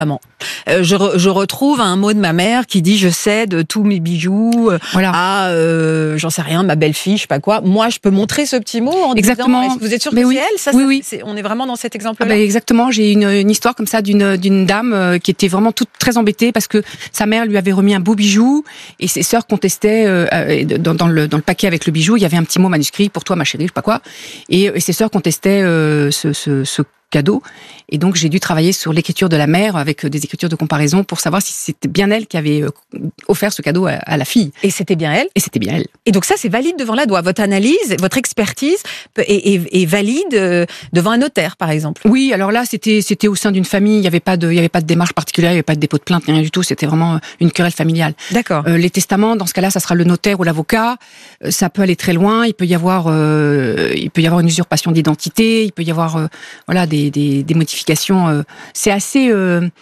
Je retrouve un mot de ma mère qui dit je cède tous mes bijoux à j'en sais rien, ma belle-fille, je sais pas quoi. Moi, je peux montrer ce petit mot en disant est-ce que vous êtes sûr que c'est elle? Ça, oui. On est vraiment dans cet exemple-là. Exactement. J'ai une histoire comme ça d'une dame qui était vraiment toute très embêtée parce que sa mère lui avait remis un beau bijou et ses sœurs contestaient dans le paquet avec le bijou, il y avait un petit mot manuscrit pour toi ma chérie, je sais pas quoi. Et ses sœurs contestaient ce cadeau. Et donc, j'ai dû travailler sur l'écriture de la mère avec des écritures de comparaison pour savoir si c'était bien elle qui avait offert ce cadeau à la fille. Et c'était bien elle? Et c'était bien elle. Et donc ça, c'est valide devant la loi. Votre analyse, votre expertise est valide devant un notaire, par exemple? Oui, alors là, c'était au sein d'une famille. Il y avait pas de démarche particulière, il n'y avait pas de dépôt de plainte, rien du tout. C'était vraiment une querelle familiale. D'accord. Les testaments, dans ce cas-là, ça sera le notaire ou l'avocat. Ça peut aller très loin. Il peut y avoir une usurpation d'identité. Il peut y avoir, des modifications. C'est assez.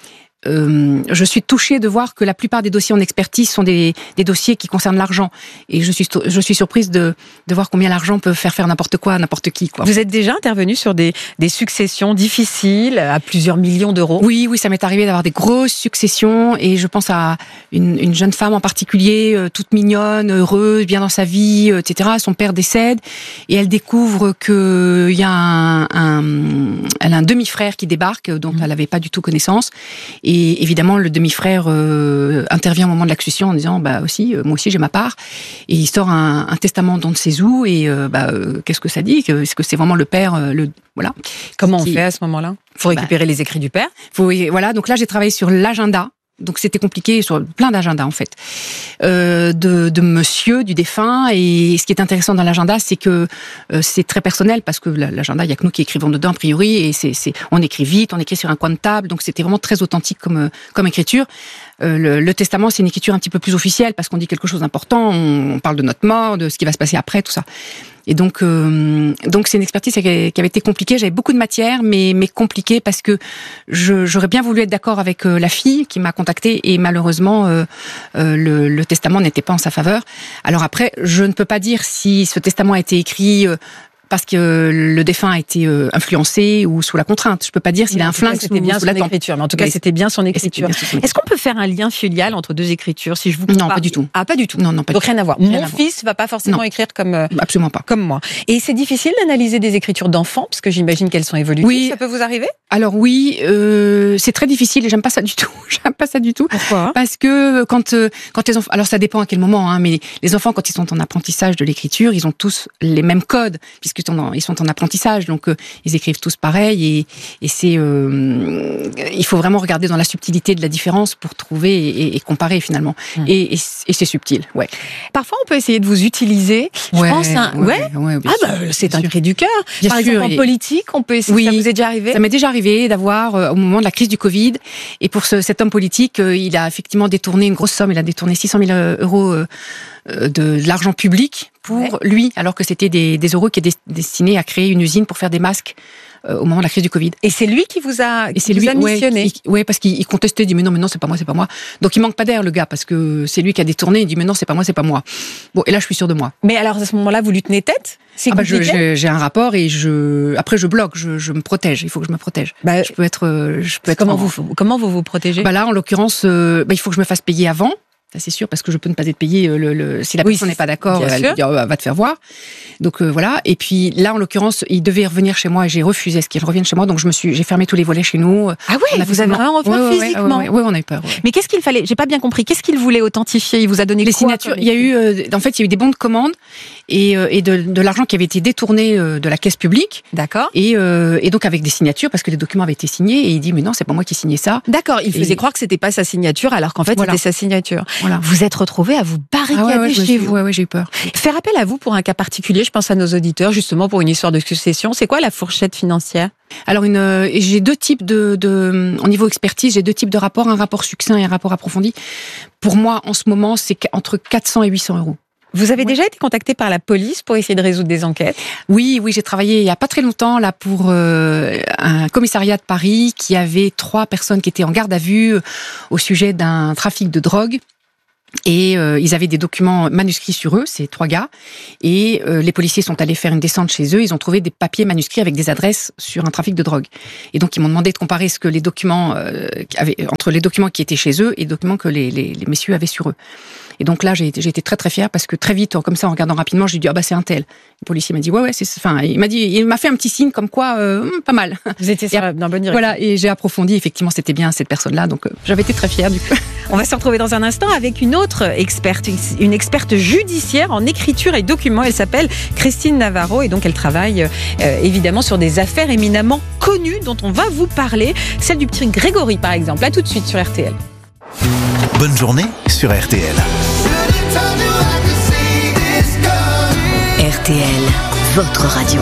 Je suis touchée de voir que la plupart des dossiers en expertise sont des dossiers qui concernent l'argent. Et je suis surprise de voir combien l'argent peut faire n'importe quoi à n'importe qui, quoi. Vous êtes déjà intervenu sur des successions difficiles à plusieurs millions d'euros? Oui, ça m'est arrivé d'avoir des grosses successions et je pense à une jeune femme en particulier, toute mignonne, heureuse, bien dans sa vie, etc. Son père décède et elle découvre qu'il y a elle a un demi-frère qui débarque, dont elle n'avait pas du tout connaissance. Et évidemment, le demi-frère intervient au moment de l'accession en disant moi aussi j'ai ma part. Et il sort un testament d'on ne sait où. Et qu'est-ce que ça dit? Est-ce que c'est vraiment le père? Voilà. Comment on fait à ce moment-là? Il faut récupérer les écrits du père. Donc là, j'ai travaillé sur l'agenda. Donc c'était compliqué sur plein d'agendas en fait de monsieur du défunt. Et ce qui est intéressant dans l'agenda, c'est que c'est très personnel parce que l'agenda, il y a que nous qui écrivons dedans a priori, et on écrit vite, on écrit sur un coin de table, donc c'était vraiment très authentique comme écriture. Le testament, c'est une écriture un petit peu plus officielle parce qu'on dit quelque chose d'important, on parle de notre mort, de ce qui va se passer après, tout ça. Et donc c'est une expertise qui avait été compliquée. J'avais beaucoup de matière, mais compliquée parce que j'aurais bien voulu être d'accord avec la fille qui m'a contactée et malheureusement le testament n'était pas en sa faveur. Alors après, je ne peux pas dire si ce testament a été écrit parce que le défunt a été influencé ou sous la contrainte. Je peux pas dire s'il a un flingue sous la écriture, mais en tout cas, c'était bien son écriture. Est-ce qu'on peut faire un lien filial entre deux écritures si je vous Non, pas du tout. Ah, pas du tout. Non, pas donc du tout. Rien à voir. Mon fils va pas forcément écrire comme absolument pas. Comme moi. Et c'est difficile d'analyser des écritures d'enfants parce que j'imagine qu'elles sont évolutives. Oui. Ça peut vous arriver? Alors oui, c'est très difficile et j'aime pas ça du tout. Pourquoi? Parce que quand les enfants, alors ça dépend à quel moment, mais les enfants quand ils sont en apprentissage de l'écriture, ils ont tous les mêmes codes puisqu'ils sont en apprentissage, donc ils écrivent tous pareil et c'est il faut vraiment regarder dans la subtilité de la différence pour trouver et comparer finalement. Et c'est subtil, ouais. Parfois on peut essayer de vous utiliser. Je pense c'est un cri du cœur. Par exemple en politique, on peut essayer. Oui, ça vous est déjà arrivé? Ça m'est déjà arrivé d'avoir au moment de la crise du Covid et pour cet homme politique, il a effectivement détourné une grosse somme. Il a détourné 600 000 euros de l'argent public pour lui, alors que c'était des euros qui étaient destinés à créer une usine pour faire des masques au moment de la crise du Covid. Et c'est lui qui vous a missionné? Oui, parce qu'il contestait, il dit mais non, c'est pas moi. Donc il manque pas d'air le gars, parce que c'est lui qui a détourné, il dit mais non, c'est pas moi. Bon, et là je suis sûre de moi. Mais alors à ce moment-là, vous lui tenez tête? J'ai un rapport et après je bloque, je me protège. Il faut que je me protège. Je peux être. Comment vous vous protégez? Là, en l'occurrence, il faut que je me fasse payer avant. Ça, c'est sûr, parce que je peux ne pas être payée. Si la personne n'est pas d'accord, elle dit va te faire voir. Donc voilà. Et puis là, en l'occurrence, il devait revenir chez moi et j'ai refusé à ce qu'il revienne chez moi. Donc j'ai fermé tous les volets chez nous. Ah ouais, vous avez vraiment peur physiquement? Oui, on a eu peur. Ouais. Mais qu'est-ce qu'il fallait? J'ai pas bien compris. Qu'est-ce qu'il voulait authentifier? Il vous a donné les signatures. Il y a eu des bons de commande et de l'argent qui avait été détourné de la caisse publique. D'accord. Et donc avec des signatures parce que les documents avaient été signés et il dit mais non, c'est pas moi qui ai signé ça. D'accord. Il faisait croire que c'était pas sa signature alors qu'en fait c'était sa signature. Voilà. Vous êtes retrouvé à vous barricader chez vous. Ouais, j'ai eu peur. Faire appel à vous pour un cas particulier, je pense à nos auditeurs, justement pour une histoire de succession. C'est quoi la fourchette financière? Alors j'ai deux types au niveau expertise, j'ai deux types de rapports, un rapport succinct et un rapport approfondi. Pour moi, en ce moment, c'est entre 400 et 800 euros. Vous avez déjà été contacté par la police pour essayer de résoudre des enquêtes? Oui, j'ai travaillé il y a pas très longtemps là pour un commissariat de Paris qui avait 3 personnes qui étaient en garde à vue au sujet d'un trafic de drogue. Et ils avaient des documents manuscrits sur eux, ces 3 gars, et les policiers sont allés faire une descente chez eux, ils ont trouvé des papiers manuscrits avec des adresses sur un trafic de drogue. Et donc ils m'ont demandé de comparer ce que les documents entre les documents qui étaient chez eux et les documents que les messieurs avaient sur eux. Et donc là, j'ai été très très fière parce que très vite, comme ça, en regardant rapidement, j'ai dit c'est un tel. Le policier m'a dit il m'a fait un petit signe comme quoi pas mal. Vous étiez dans la bonne direction. Voilà, et j'ai approfondi, effectivement, c'était bien cette personne-là, donc j'avais été très fière du coup. On va se retrouver dans un instant avec une autre experte, une experte judiciaire en écriture et documents. Elle s'appelle Christine Navarro et donc elle travaille évidemment sur des affaires éminemment connues dont on va vous parler. Celle du petit Grégory par exemple. À tout de suite sur RTL. Bonne journée sur RTL. RTL, votre radio.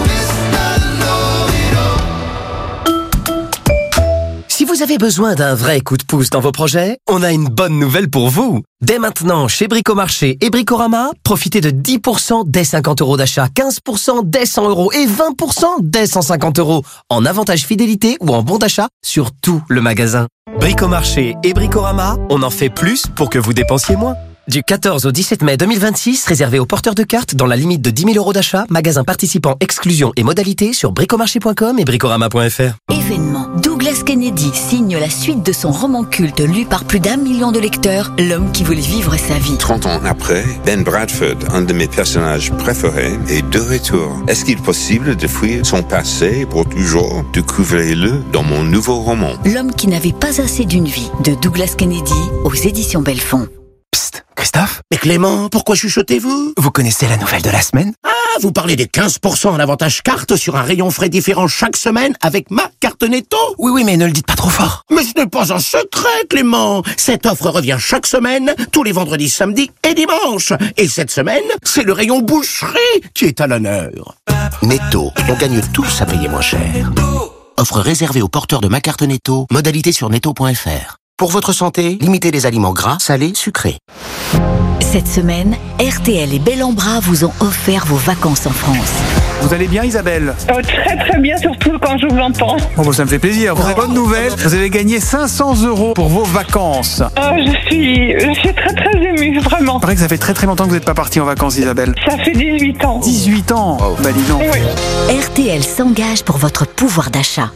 Si vous avez besoin d'un vrai coup de pouce dans vos projets, on a une bonne nouvelle pour vous. Dès maintenant, chez Bricomarché et Bricorama, profitez de 10% dès 50 € d'achat, 15% dès 100 € et 20% dès 150 € en avantage fidélité ou en bon d'achat sur tout le magasin. Bricomarché et Bricorama, on en fait plus pour que vous dépensiez moins. Du 14 au 17 mai 2026, réservé aux porteurs de cartes dans la limite de 10 000 € d'achat, magasin participant, exclusion et modalités sur bricomarché.com et bricorama.fr. Événement. Douglas Kennedy signe la suite de son roman culte lu par plus d'1 million de lecteurs, L'homme qui voulait vivre sa vie. 30 ans après, Ben Bradford, un de mes personnages préférés, est de retour. Est-ce qu'il est possible de fuir son passé pour toujours? Découvrez-le dans mon nouveau roman. L'homme qui n'avait pas assez d'une vie, de Douglas Kennedy, aux éditions Belfond. Psst, Christophe? Mais Clément, pourquoi chuchotez-vous? Vous connaissez la nouvelle de la semaine? Ah, vous parlez des 15% en avantage carte sur un rayon frais différent chaque semaine avec ma carte Netto? Oui, mais ne le dites pas trop fort. Mais ce n'est pas un secret, Clément. Cette offre revient chaque semaine, tous les vendredis, samedis et dimanches. Et cette semaine, c'est le rayon boucherie qui est à l'honneur. Netto, on gagne tous à payer moins cher. Offre réservée aux porteurs de ma carte Netto, modalité sur netto.fr. Pour votre santé, limitez les aliments gras, salés, sucrés. Cette semaine, RTL et Bel en Bras vous ont offert vos vacances en France. Vous allez bien, Isabelle? Très très bien, surtout quand je vous entends. Bon, ça me fait plaisir. Bonne nouvelle, vous avez gagné 500 € pour vos vacances. Je suis très très émue, vraiment. Il paraît que ça fait très très longtemps que vous n'êtes pas partie en vacances, Isabelle. Ça fait 18 ans. 18 ans? Oh. Bah dis donc. Oui. RTL s'engage pour votre pouvoir d'achat.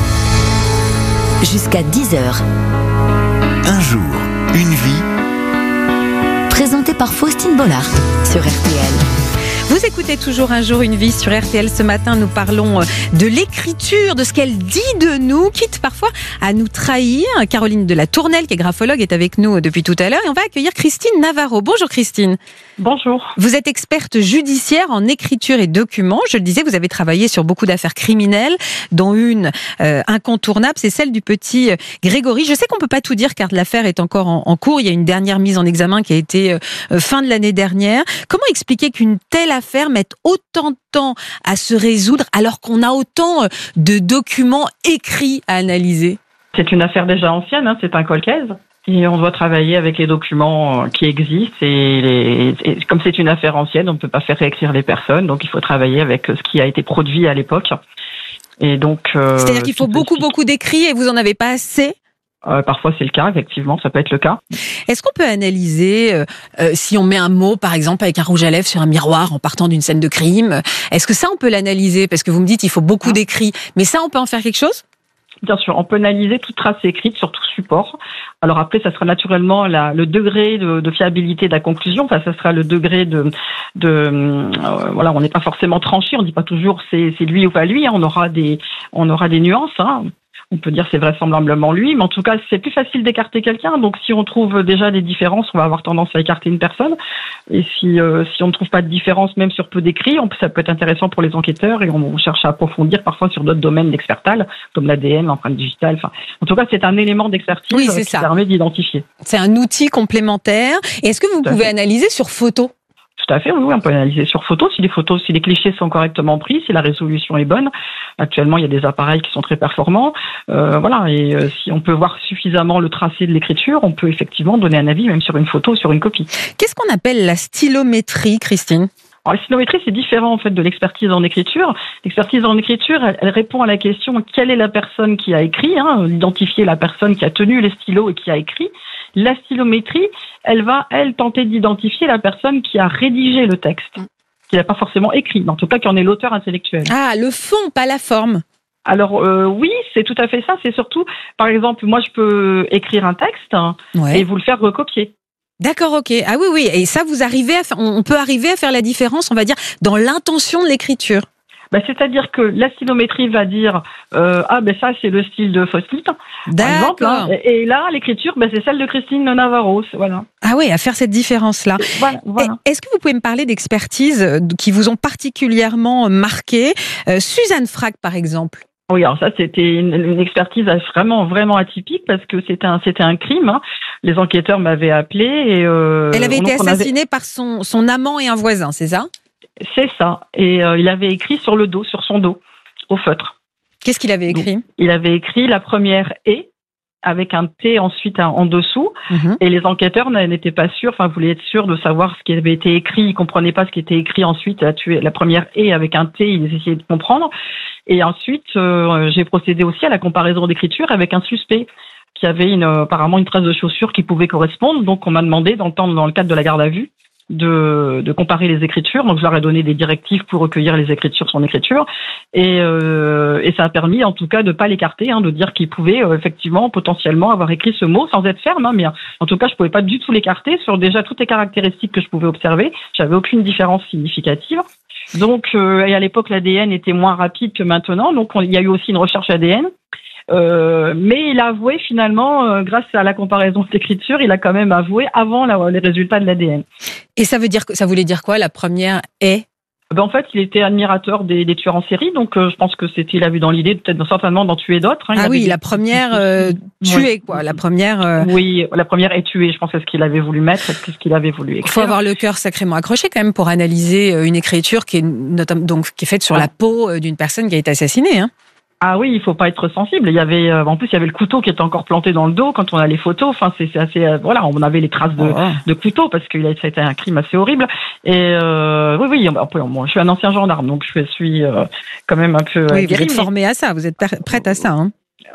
Jusqu'à 10h. Un jour, une vie. Présenté par Faustine Bollard sur RTL. Vous écoutez toujours Un jour une vie sur RTL. Ce matin, nous parlons de l'écriture, de ce qu'elle dit de nous, quitte parfois à nous trahir. Caroline de la Tournelle, qui est graphologue, est avec nous depuis tout à l'heure. Et on va accueillir Christine Navarro. Bonjour Christine. Bonjour. Vous êtes experte judiciaire en écriture et documents. Je le disais, vous avez travaillé sur beaucoup d'affaires criminelles, dont une incontournable, c'est celle du petit Grégory. Je sais qu'on peut pas tout dire car l'affaire est encore en cours. Il y a une dernière mise en examen qui a été fin de l'année dernière. Comment expliquer qu'une telle affaire mette autant de temps à se résoudre alors qu'on a autant de documents écrits à analyser? C'est une affaire déjà ancienne, c'est un cold case. Et on doit travailler avec les documents qui existent et comme c'est une affaire ancienne, on ne peut pas faire réécrire les personnes, donc il faut travailler avec ce qui a été produit à l'époque. Et donc, c'est-à-dire qu'il faut beaucoup d'écrits et vous en avez pas assez? Parfois c'est le cas, effectivement, ça peut être le cas. Est-ce qu'on peut analyser si on met un mot, par exemple, avec un rouge à lèvres sur un miroir en partant d'une scène de crime? Est-ce que ça on peut l'analyser? Parce que vous me dites il faut beaucoup d'écrits, mais ça on peut en faire quelque chose? Bien sûr, on peut analyser toute trace écrite sur tout support. Alors après, ça sera naturellement le degré de fiabilité de la conclusion. Enfin, ça sera le degré voilà, on n'est pas forcément tranché. On dit pas toujours c'est lui ou pas lui. On aura des nuances. On peut dire c'est vraisemblablement lui, mais en tout cas, c'est plus facile d'écarter quelqu'un. Donc, si on trouve déjà des différences, on va avoir tendance à écarter une personne. Et si on ne trouve pas de différence, même sur peu d'écrits, ça peut être intéressant pour les enquêteurs et on cherche à approfondir parfois sur d'autres domaines d'expertise, comme l'ADN, l'empreinte digitale. Enfin, en tout cas, c'est un élément d'expertise qui permet d'identifier. C'est un outil complémentaire. Et est-ce que vous pouvez analyser sur photo? Tout à fait, oui, on peut analyser sur photo. Si les clichés sont correctement pris, si la résolution est bonne. Actuellement, il y a des appareils qui sont très performants. Si on peut voir suffisamment le tracé de l'écriture, on peut effectivement donner un avis même sur une photo ou sur une copie. Qu'est-ce qu'on appelle la stylométrie, Christine? Alors, la stylométrie, c'est différent en fait de l'expertise en écriture. L'expertise en écriture, elle répond à la question quelle est la personne qui a écrit, identifier la personne qui a tenu les stylos et qui a écrit. La stylométrie, elle va, tenter d'identifier la personne qui a rédigé le texte, qui n'a pas forcément écrit, en tout cas qui en est l'auteur intellectuel. Ah, le fond, pas la forme. Alors oui, c'est tout à fait ça. C'est surtout, par exemple, moi je peux écrire un texte et vous le faire recopier. D'accord, ok. Ah oui. Et ça, on peut arriver à faire la différence, on va dire, dans l'intention de l'écriture. C'est-à-dire que la stylométrie va dire ça c'est le style de Faustin, par exemple, et là l'écriture c'est celle de Christine Navarro, voilà. Ah oui, à faire cette différence-là. Voilà. Est-ce que vous pouvez me parler d'expertises qui vous ont particulièrement marqué, Suzanne Frac par exemple? Oui, alors ça c'était une expertise vraiment atypique parce que c'était un crime. Les enquêteurs m'avaient appelé et elle avait été assassinée par son amant et un voisin, c'est ça? C'est ça. Et il avait écrit sur son dos, au feutre. Qu'est-ce qu'il avait écrit? Il avait écrit la première « et » avec un T ensuite en dessous. Et les enquêteurs n'étaient pas sûrs, voulaient être sûrs de savoir ce qui avait été écrit. Ils comprenaient pas ce qui était écrit ensuite. La première « et » avec un T, ils essayaient de comprendre. Et ensuite, j'ai procédé aussi à la comparaison d'écriture avec un suspect qui avait apparemment une trace de chaussure qui pouvait correspondre. Donc, on m'a demandé, dans le cadre de la garde à vue, de comparer les écritures. Donc je leur ai donné des directives pour recueillir les écritures, son écriture, et ça a permis en tout cas de pas l'écarter, de dire qu'il pouvait effectivement potentiellement avoir écrit ce mot sans être ferme, mais en tout cas je pouvais pas du tout l'écarter sur déjà toutes les caractéristiques que je pouvais observer. J'avais aucune différence significative. Donc et à l'époque l'ADN était moins rapide que maintenant, donc il y a eu aussi une recherche ADN. Mais il a avoué finalement, grâce à la comparaison d'écriture, il a quand même avoué avant les résultats de l'ADN. Et ça voulait dire quoi, la première est? En fait, il était admirateur des tueurs en série, donc je pense que il a vu dans l'idée peut-être certainement d'en tuer d'autres. La première tuée, quoi. La première. Oui, la première est tuée. Je pense que c'est ce qu'il avait voulu mettre, c'est ce qu'il avait voulu écrire. Il faut avoir le cœur sacrément accroché quand même pour analyser une écriture qui est faite sur la peau d'une personne qui a été assassinée. Ah oui, il faut pas être sensible. Il y avait, en plus, il y avait le couteau qui était encore planté dans le dos quand on a les photos. C'est assez, on avait les traces de couteau parce que ça a été un crime assez horrible. Et oui, moi, je suis un ancien gendarme, donc je suis quand même un peu. Oui, vous êtes formé à ça, vous êtes prête à ça.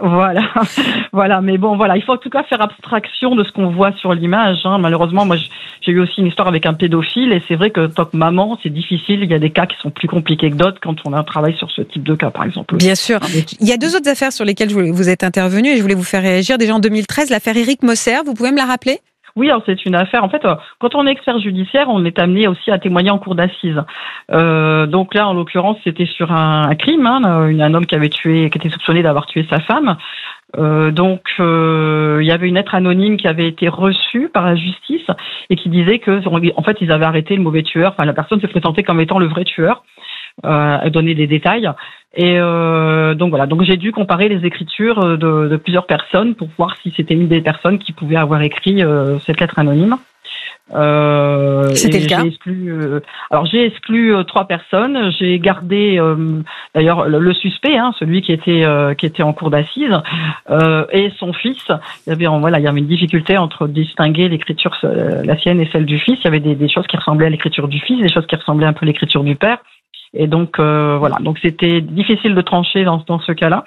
Voilà, mais bon, il faut en tout cas faire abstraction de ce qu'on voit sur l'image. Malheureusement, moi, j'ai eu aussi une histoire avec un pédophile, et c'est vrai que tant que maman, c'est difficile. Il y a des cas qui sont plus compliqués que d'autres quand on a un travail sur ce type de cas, par exemple. Bien sûr. Il y a deux autres affaires sur lesquelles vous êtes intervenu et je voulais vous faire réagir. Déjà en 2013, l'affaire Éric Mosser. Vous pouvez me la rappeler? Oui, alors c'est une affaire. En fait, quand on est expert judiciaire, on est amené aussi à témoigner en cour d'assises. Donc là, en l'occurrence, c'était sur un crime, un homme qui était soupçonné d'avoir tué sa femme. Donc, il y avait une lettre anonyme qui avait été reçue par la justice et qui disait que, en fait, ils avaient arrêté le mauvais tueur. La personne se présentait comme étant le vrai tueur. Donner des détails. Et donc voilà. Donc j'ai dû comparer les écritures de plusieurs personnes pour voir si c'était une des personnes qui pouvait avoir écrit cette lettre anonyme. C'était le cas. J'ai exclu 3 personnes. J'ai gardé d'ailleurs le suspect, celui qui était en cour d'assises, et son fils. Il y avait une difficulté entre distinguer l'écriture, la sienne et celle du fils. Il y avait des choses qui ressemblaient à l'écriture du fils, des choses qui ressemblaient un peu à l'écriture du père. Et donc donc c'était difficile de trancher dans ce cas-là.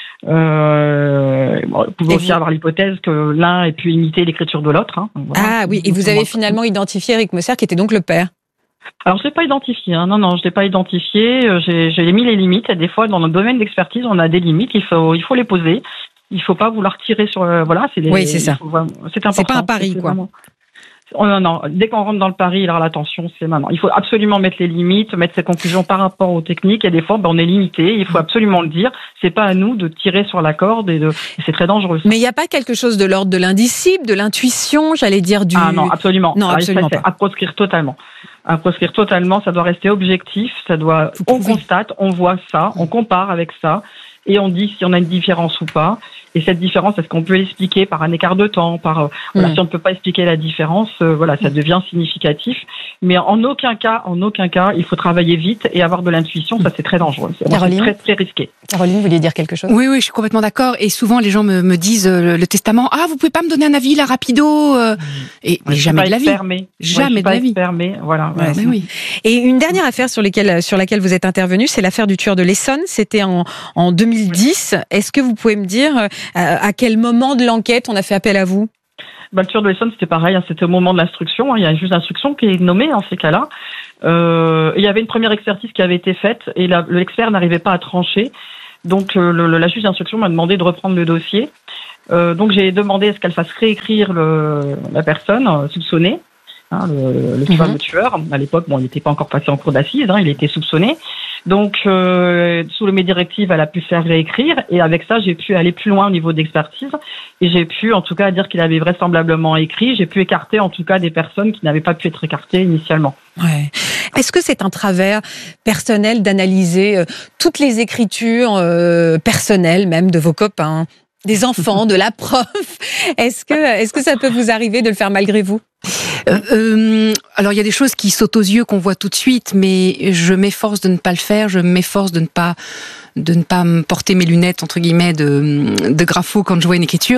Vous pouvez aussi avoir l'hypothèse que l'un ait pu imiter l'écriture de l'autre. Ah oui, et vous avez finalement identifié Éric Mosser, qui était donc le père. Alors je l'ai pas identifié. Non, je l'ai pas identifié. J'ai mis les limites. Et des fois, dans notre domaine d'expertise, on a des limites. Il faut les poser. Il faut pas vouloir tirer sur. Oui, c'est ça. C'est important. C'est pas un pari, quoi. Vraiment... Non, dès qu'on rentre dans le pari, alors l'attention, c'est maintenant. Il faut absolument mettre les limites, mettre ses conclusions par rapport aux techniques. Et des fois, on est limité. Il faut absolument le dire. C'est pas à nous de tirer sur la corde et c'est très dangereux. Mais il n'y a pas quelque chose de l'ordre de l'indicible, de l'intuition, j'allais dire du. Ah non, absolument. Non, absolument pas. À proscrire totalement. Ça doit rester objectif. On constate, on voit ça, on compare avec ça. Et on dit si on a une différence ou pas. Et cette différence, est-ce qu'on peut l'expliquer par un écart de temps, si on ne peut pas expliquer la différence, ça devient significatif. Mais en aucun cas, il faut travailler vite et avoir de l'intuition. Ça, c'est très dangereux. C'est très, très risqué. Caroline, vous vouliez dire quelque chose? Oui, je suis complètement d'accord. Et souvent, les gens me disent le testament. Ah, vous pouvez pas me donner un avis, là, rapido. Mais jamais de la vie. Jamais de la vie. Voilà. Mais oui. Et une dernière affaire sur laquelle vous êtes intervenu, c'est l'affaire du tueur de l'Essonne. C'était en 2010. Est-ce que vous pouvez me dire à quel moment de l'enquête on a fait appel à vous? Le tueur de Wesson, c'était pareil, c'était au moment de l'instruction. Il y a un juge d'instruction qui est nommé en ces cas-là. Il y avait une première expertise qui avait été faite et l'expert n'arrivait pas à trancher. Donc la juge d'instruction m'a demandé de reprendre le dossier. Donc j'ai demandé à ce qu'elle fasse réécrire la personne soupçonnée. Le fameux tueur. À l'époque, il n'était pas encore passé en cour d'assises, il était soupçonné. Donc, sous mes directives, elle a pu faire réécrire. Et avec ça, j'ai pu aller plus loin au niveau d'expertise. Et j'ai pu, en tout cas, dire qu'il avait vraisemblablement écrit. J'ai pu écarter, en tout cas, des personnes qui n'avaient pas pu être écartées initialement. Ouais. Est-ce que c'est un travers personnel d'analyser toutes les écritures personnelles, même de vos copains, des enfants, de la prof? Est-ce que ça peut vous arriver de le faire malgré vous? Alors il y a des choses qui sautent aux yeux qu'on voit tout de suite, mais je m'efforce de ne pas le faire. Je m'efforce de ne pas me porter mes lunettes entre guillemets de grapho quand je vois une écriture.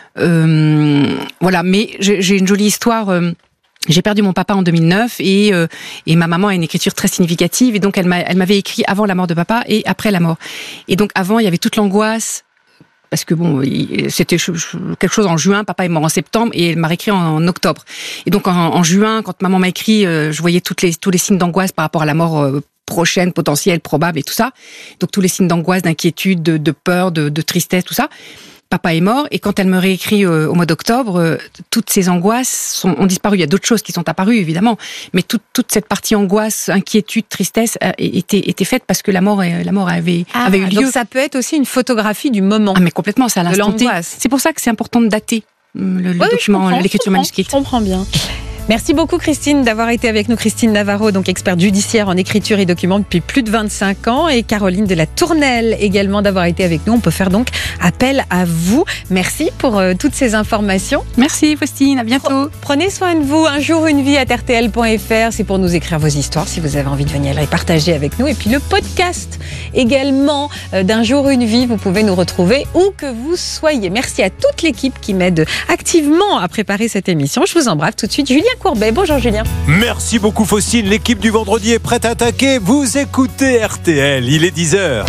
Voilà, mais j'ai une jolie histoire. J'ai perdu mon papa en 2009 et ma maman a une écriture très significative et donc elle m'avait écrit avant la mort de papa et après la mort. Et donc avant il y avait toute l'angoisse. Parce que c'était quelque chose en juin, papa est mort en septembre et elle m'a écrit en octobre. Et donc en juin, quand maman m'a écrit, je voyais tous les signes d'angoisse par rapport à la mort prochaine, potentielle, probable et tout ça. Donc tous les signes d'angoisse, d'inquiétude, de peur, de tristesse, tout ça. Papa est mort et quand elle me réécrit au mois d'octobre, toutes ces angoisses ont disparu. Il y a d'autres choses qui sont apparues évidemment, mais toute cette partie angoisse, inquiétude, tristesse était faite parce que la mort avait eu lieu. Donc ça peut être aussi une photographie du moment. Ah mais complètement, c'est à l'instant T. C'est pour ça que c'est important de dater le document, l'écriture manuscrite. Je comprends bien. Merci beaucoup Christine d'avoir été avec nous. Christine Navarro, donc experte judiciaire en écriture et documents depuis plus de 25 ans, et Caroline de la Tournelle également d'avoir été avec nous. On peut faire donc appel à vous. Merci pour toutes ces informations. Merci Faustine, à bientôt. Prenez soin de vous. Un jour une vie @rtl.fr, c'est pour nous écrire vos histoires si vous avez envie de venir les partager avec nous. Et puis le podcast également d'un jour une vie, vous pouvez nous retrouver où que vous soyez. Merci à toute l'équipe qui m'aide activement à préparer cette émission. Je vous embrasse tout de suite. Julien Courbet. Bonjour Julien. Merci beaucoup Faustine. L'équipe du vendredi est prête à attaquer. Vous écoutez RTL, il est 10h.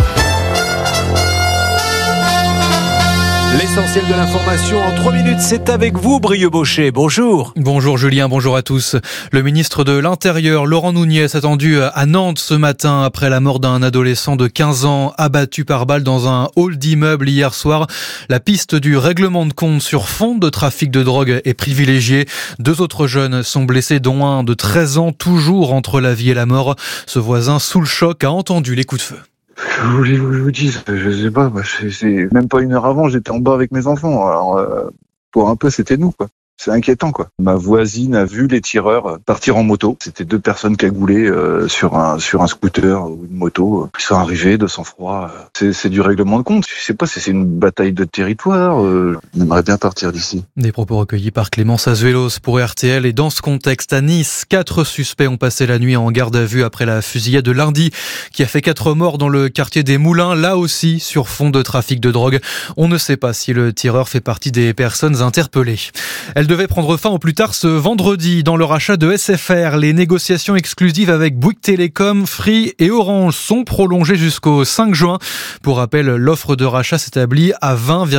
L'essentiel de l'information en 3 minutes, c'est avec vous, Brieux Baucher. Bonjour. Bonjour Julien, bonjour à tous. Le ministre de l'Intérieur, Laurent Nunez, attendu à Nantes ce matin après la mort d'un adolescent de 15 ans abattu par balle dans un hall d'immeuble hier soir. La piste du règlement de compte sur fond de trafic de drogue est privilégiée. 2 autres jeunes sont blessés, dont un de 13 ans, toujours entre la vie et la mort. Ce voisin, sous le choc, a entendu les coups de feu. Je vous dis, je sais pas, c'est même pas une heure avant, j'étais en bas avec mes enfants. Alors, pour un peu, c'était nous, quoi. C'est inquiétant, quoi. Ma voisine a vu les tireurs partir en moto. C'était 2 personnes cagoulées sur un scooter ou une moto. Ils sont arrivés de sang-froid. C'est du règlement de compte. Je sais pas si c'est une bataille de territoire. J'aimerais bien partir d'ici. Des propos recueillis par Clémence Azuelos pour RTL. Et dans ce contexte, à Nice, 4 suspects ont passé la nuit en garde à vue après la fusillade de lundi qui a fait 4 morts dans le quartier des Moulins, là aussi sur fond de trafic de drogue. On ne sait pas si le tireur fait partie des personnes interpellées. Elle devait prendre fin au plus tard ce vendredi dans le rachat de SFR. Les négociations exclusives avec Bouygues Télécom, Free et Orange sont prolongées jusqu'au 5 juin. Pour rappel, l'offre de rachat s'établit à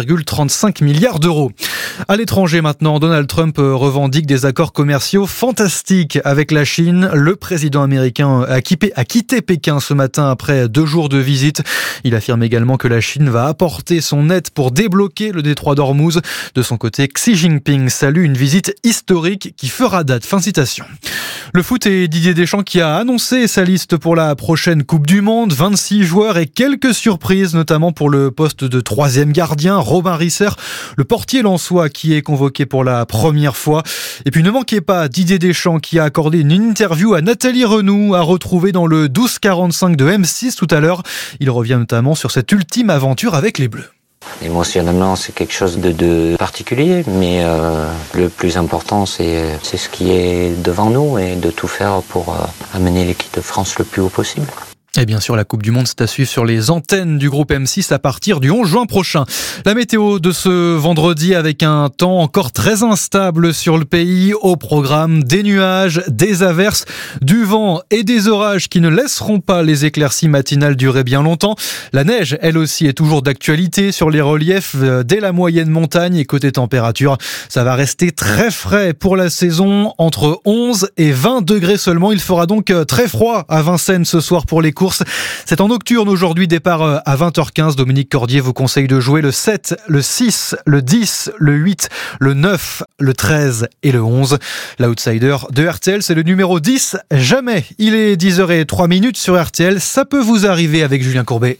20,35 milliards d'euros. À l'étranger maintenant, Donald Trump revendique des accords commerciaux fantastiques avec la Chine. Le président américain a quitté Pékin ce matin après 2 jours de visite. Il affirme également que la Chine va apporter son aide pour débloquer le détroit d'Ormuz. De son côté, Xi Jinping salue une visite historique qui fera date. Fin citation. Le foot et Didier Deschamps qui a annoncé sa liste pour la prochaine Coupe du Monde. 26 joueurs et quelques surprises, notamment pour le poste de 3e gardien, Robin Risser, le portier lensois qui est convoqué pour la première fois. Et puis ne manquez pas Didier Deschamps qui a accordé une interview à Nathalie Renoux, à retrouver dans le 12:45 de M6 tout à l'heure. Il revient notamment sur cette ultime aventure avec les Bleus. Émotionnellement, c'est quelque chose de particulier, mais le plus important, c'est ce qui est devant nous et de tout faire pour amener l'équipe de France le plus haut possible. Et bien sûr, la Coupe du Monde, c'est à suivre sur les antennes du groupe M6 à partir du 11 juin prochain. La météo de ce vendredi avec un temps encore très instable sur le pays. Au programme, des nuages, des averses, du vent et des orages qui ne laisseront pas les éclaircies matinales durer bien longtemps. La neige, elle aussi, est toujours d'actualité sur les reliefs dès la moyenne montagne. Et côté température, ça va rester très frais pour la saison, entre 11 et 20 degrés seulement. Il fera donc très froid à Vincennes ce soir pour les courses. C'est en nocturne aujourd'hui, départ à 20h15. Dominique Cordier vous conseille de jouer le 7, le 6, le 10, le 8, le 9, le 13 et le 11. L'outsider de RTL, c'est le numéro 10, Jamais. Il est 10h03 sur RTL. Ça peut vous arriver avec Julien Courbet.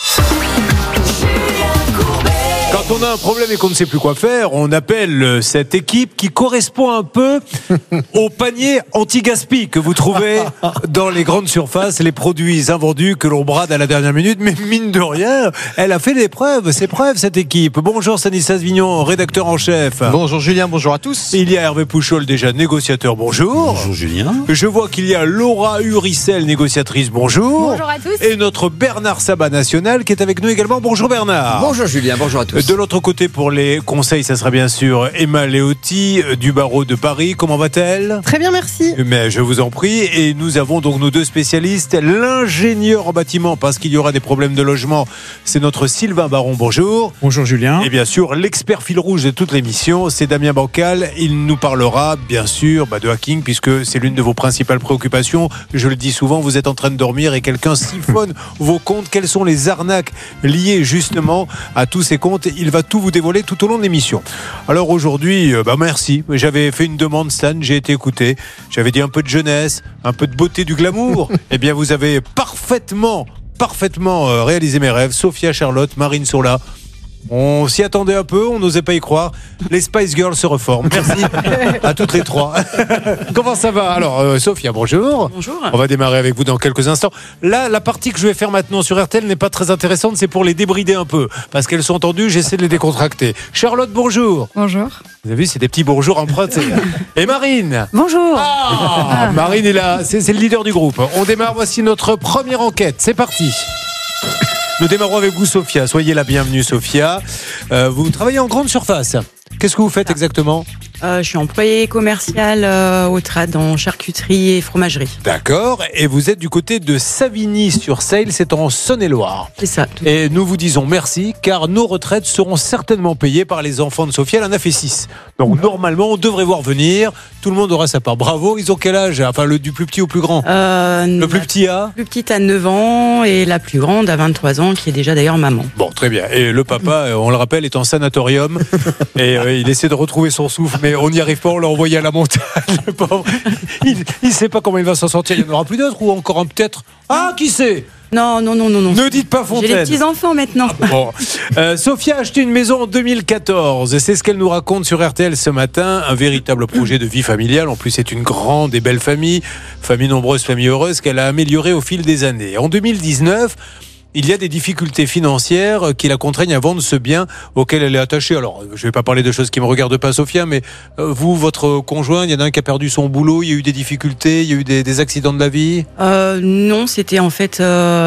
Quand on a un problème et qu'on ne sait plus quoi faire, on appelle cette équipe qui correspond un peu au panier anti-gaspi que vous trouvez dans les grandes surfaces, les produits invendus que l'on brade à la dernière minute. Mais mine de rien, elle a fait ses preuves, cette équipe. Bonjour Stanislas Vignon, rédacteur en chef. Bonjour Julien, bonjour à tous. Il y a Hervé Pouchol, déjà négociateur, bonjour. Bonjour Julien. Je vois qu'il y a Laura Uricel, négociatrice, bonjour. Bonjour à tous. Et notre Bernard Sabat national qui est avec nous également. Bonjour Bernard. Bonjour Julien, bonjour à tous. De l'autre côté, pour les conseils, ça sera bien sûr Emma Léoty du barreau de Paris. Comment va-t-elle ? Très bien, merci. Mais je vous en prie. Et nous avons donc nos deux spécialistes. L'ingénieur en bâtiment, parce qu'il y aura des problèmes de logement, c'est notre Sylvain Baron. Bonjour. Bonjour Julien. Et bien sûr, l'expert fil rouge de toute l'émission, c'est Damien Bancal. Il nous parlera bien sûr de hacking, puisque c'est l'une de vos principales préoccupations. Je le dis souvent, vous êtes en train de dormir et quelqu'un siphonne vos comptes. Quelles sont les arnaques liées justement à tous ces comptes ? Il va tout vous dévoiler tout au long de l'émission. Alors aujourd'hui, merci. J'avais fait une demande, Stan, j'ai été écouté. J'avais dit un peu de jeunesse, un peu de beauté, du glamour. Eh bien, vous avez parfaitement réalisé mes rêves. Sophia, Charlotte, Marine sont là. On s'y attendait un peu, on n'osait pas y croire. Les Spice Girls se reforment. Merci à toutes les trois. Comment ça va ? Alors, Sophia, bonjour. Bonjour. On va démarrer avec vous dans quelques instants. Là, la partie que je vais faire maintenant sur RTL n'est pas très intéressante, c'est pour les débrider un peu. Parce qu'elles sont tendues, j'essaie de les décontracter. Charlotte, bonjour. Bonjour. Vous avez vu, c'est des petits bonjours empruntés. Et Marine. Bonjour. Marine est là, c'est le leader du groupe. On démarre, voici notre première enquête. C'est parti. Nous démarrons avec vous, Sophia. Soyez la bienvenue, Sophia. Vous travaillez en grande surface. Qu'est-ce que vous faites exactement ? Je suis employée commerciale au trade en charcuterie et fromagerie. D'accord. Et vous êtes du côté de Savigny-sur-Seille, c'est en Saône-et-Loire. C'est ça. Et nous vous disons merci, car nos retraites seront certainement payées par les enfants de Sophia. Elle en a fait 6. Donc normalement, on devrait voir venir. Tout le monde aura sa part. Bravo. Ils ont quel âge ? Enfin, du plus petit au plus grand ? Le plus petit a ? La plus petite a 9 ans et la plus grande a 23 ans, qui est déjà d'ailleurs maman. Bon, très bien. Et le papa, on le rappelle, est en sanatorium. Et il essaie de retrouver son souffle, mais on n'y arrive pas, on l'a envoyé à la montagne, le pauvre. Il ne sait pas comment il va s'en sortir. Il y en aura plus d'autres ou encore un peut-être ? Ah, qui sait ? Non. Ne dites pas Fontaine. J'ai les petits-enfants maintenant. Bon. Sophia a acheté une maison en 2014. C'est ce qu'elle nous raconte sur RTL ce matin. Un véritable projet de vie familiale. En plus, c'est une grande et belle famille. Famille nombreuse, famille heureuse qu'elle a améliorée au fil des années. En 2019... il y a des difficultés financières qui la contraignent à vendre ce bien auquel elle est attachée. Alors, je ne vais pas parler de choses qui ne me regardent pas, Sophia, mais vous, votre conjoint, il y en a un qui a perdu son boulot, il y a eu des difficultés, il y a eu des accidents de la vie ? Non, c'était en fait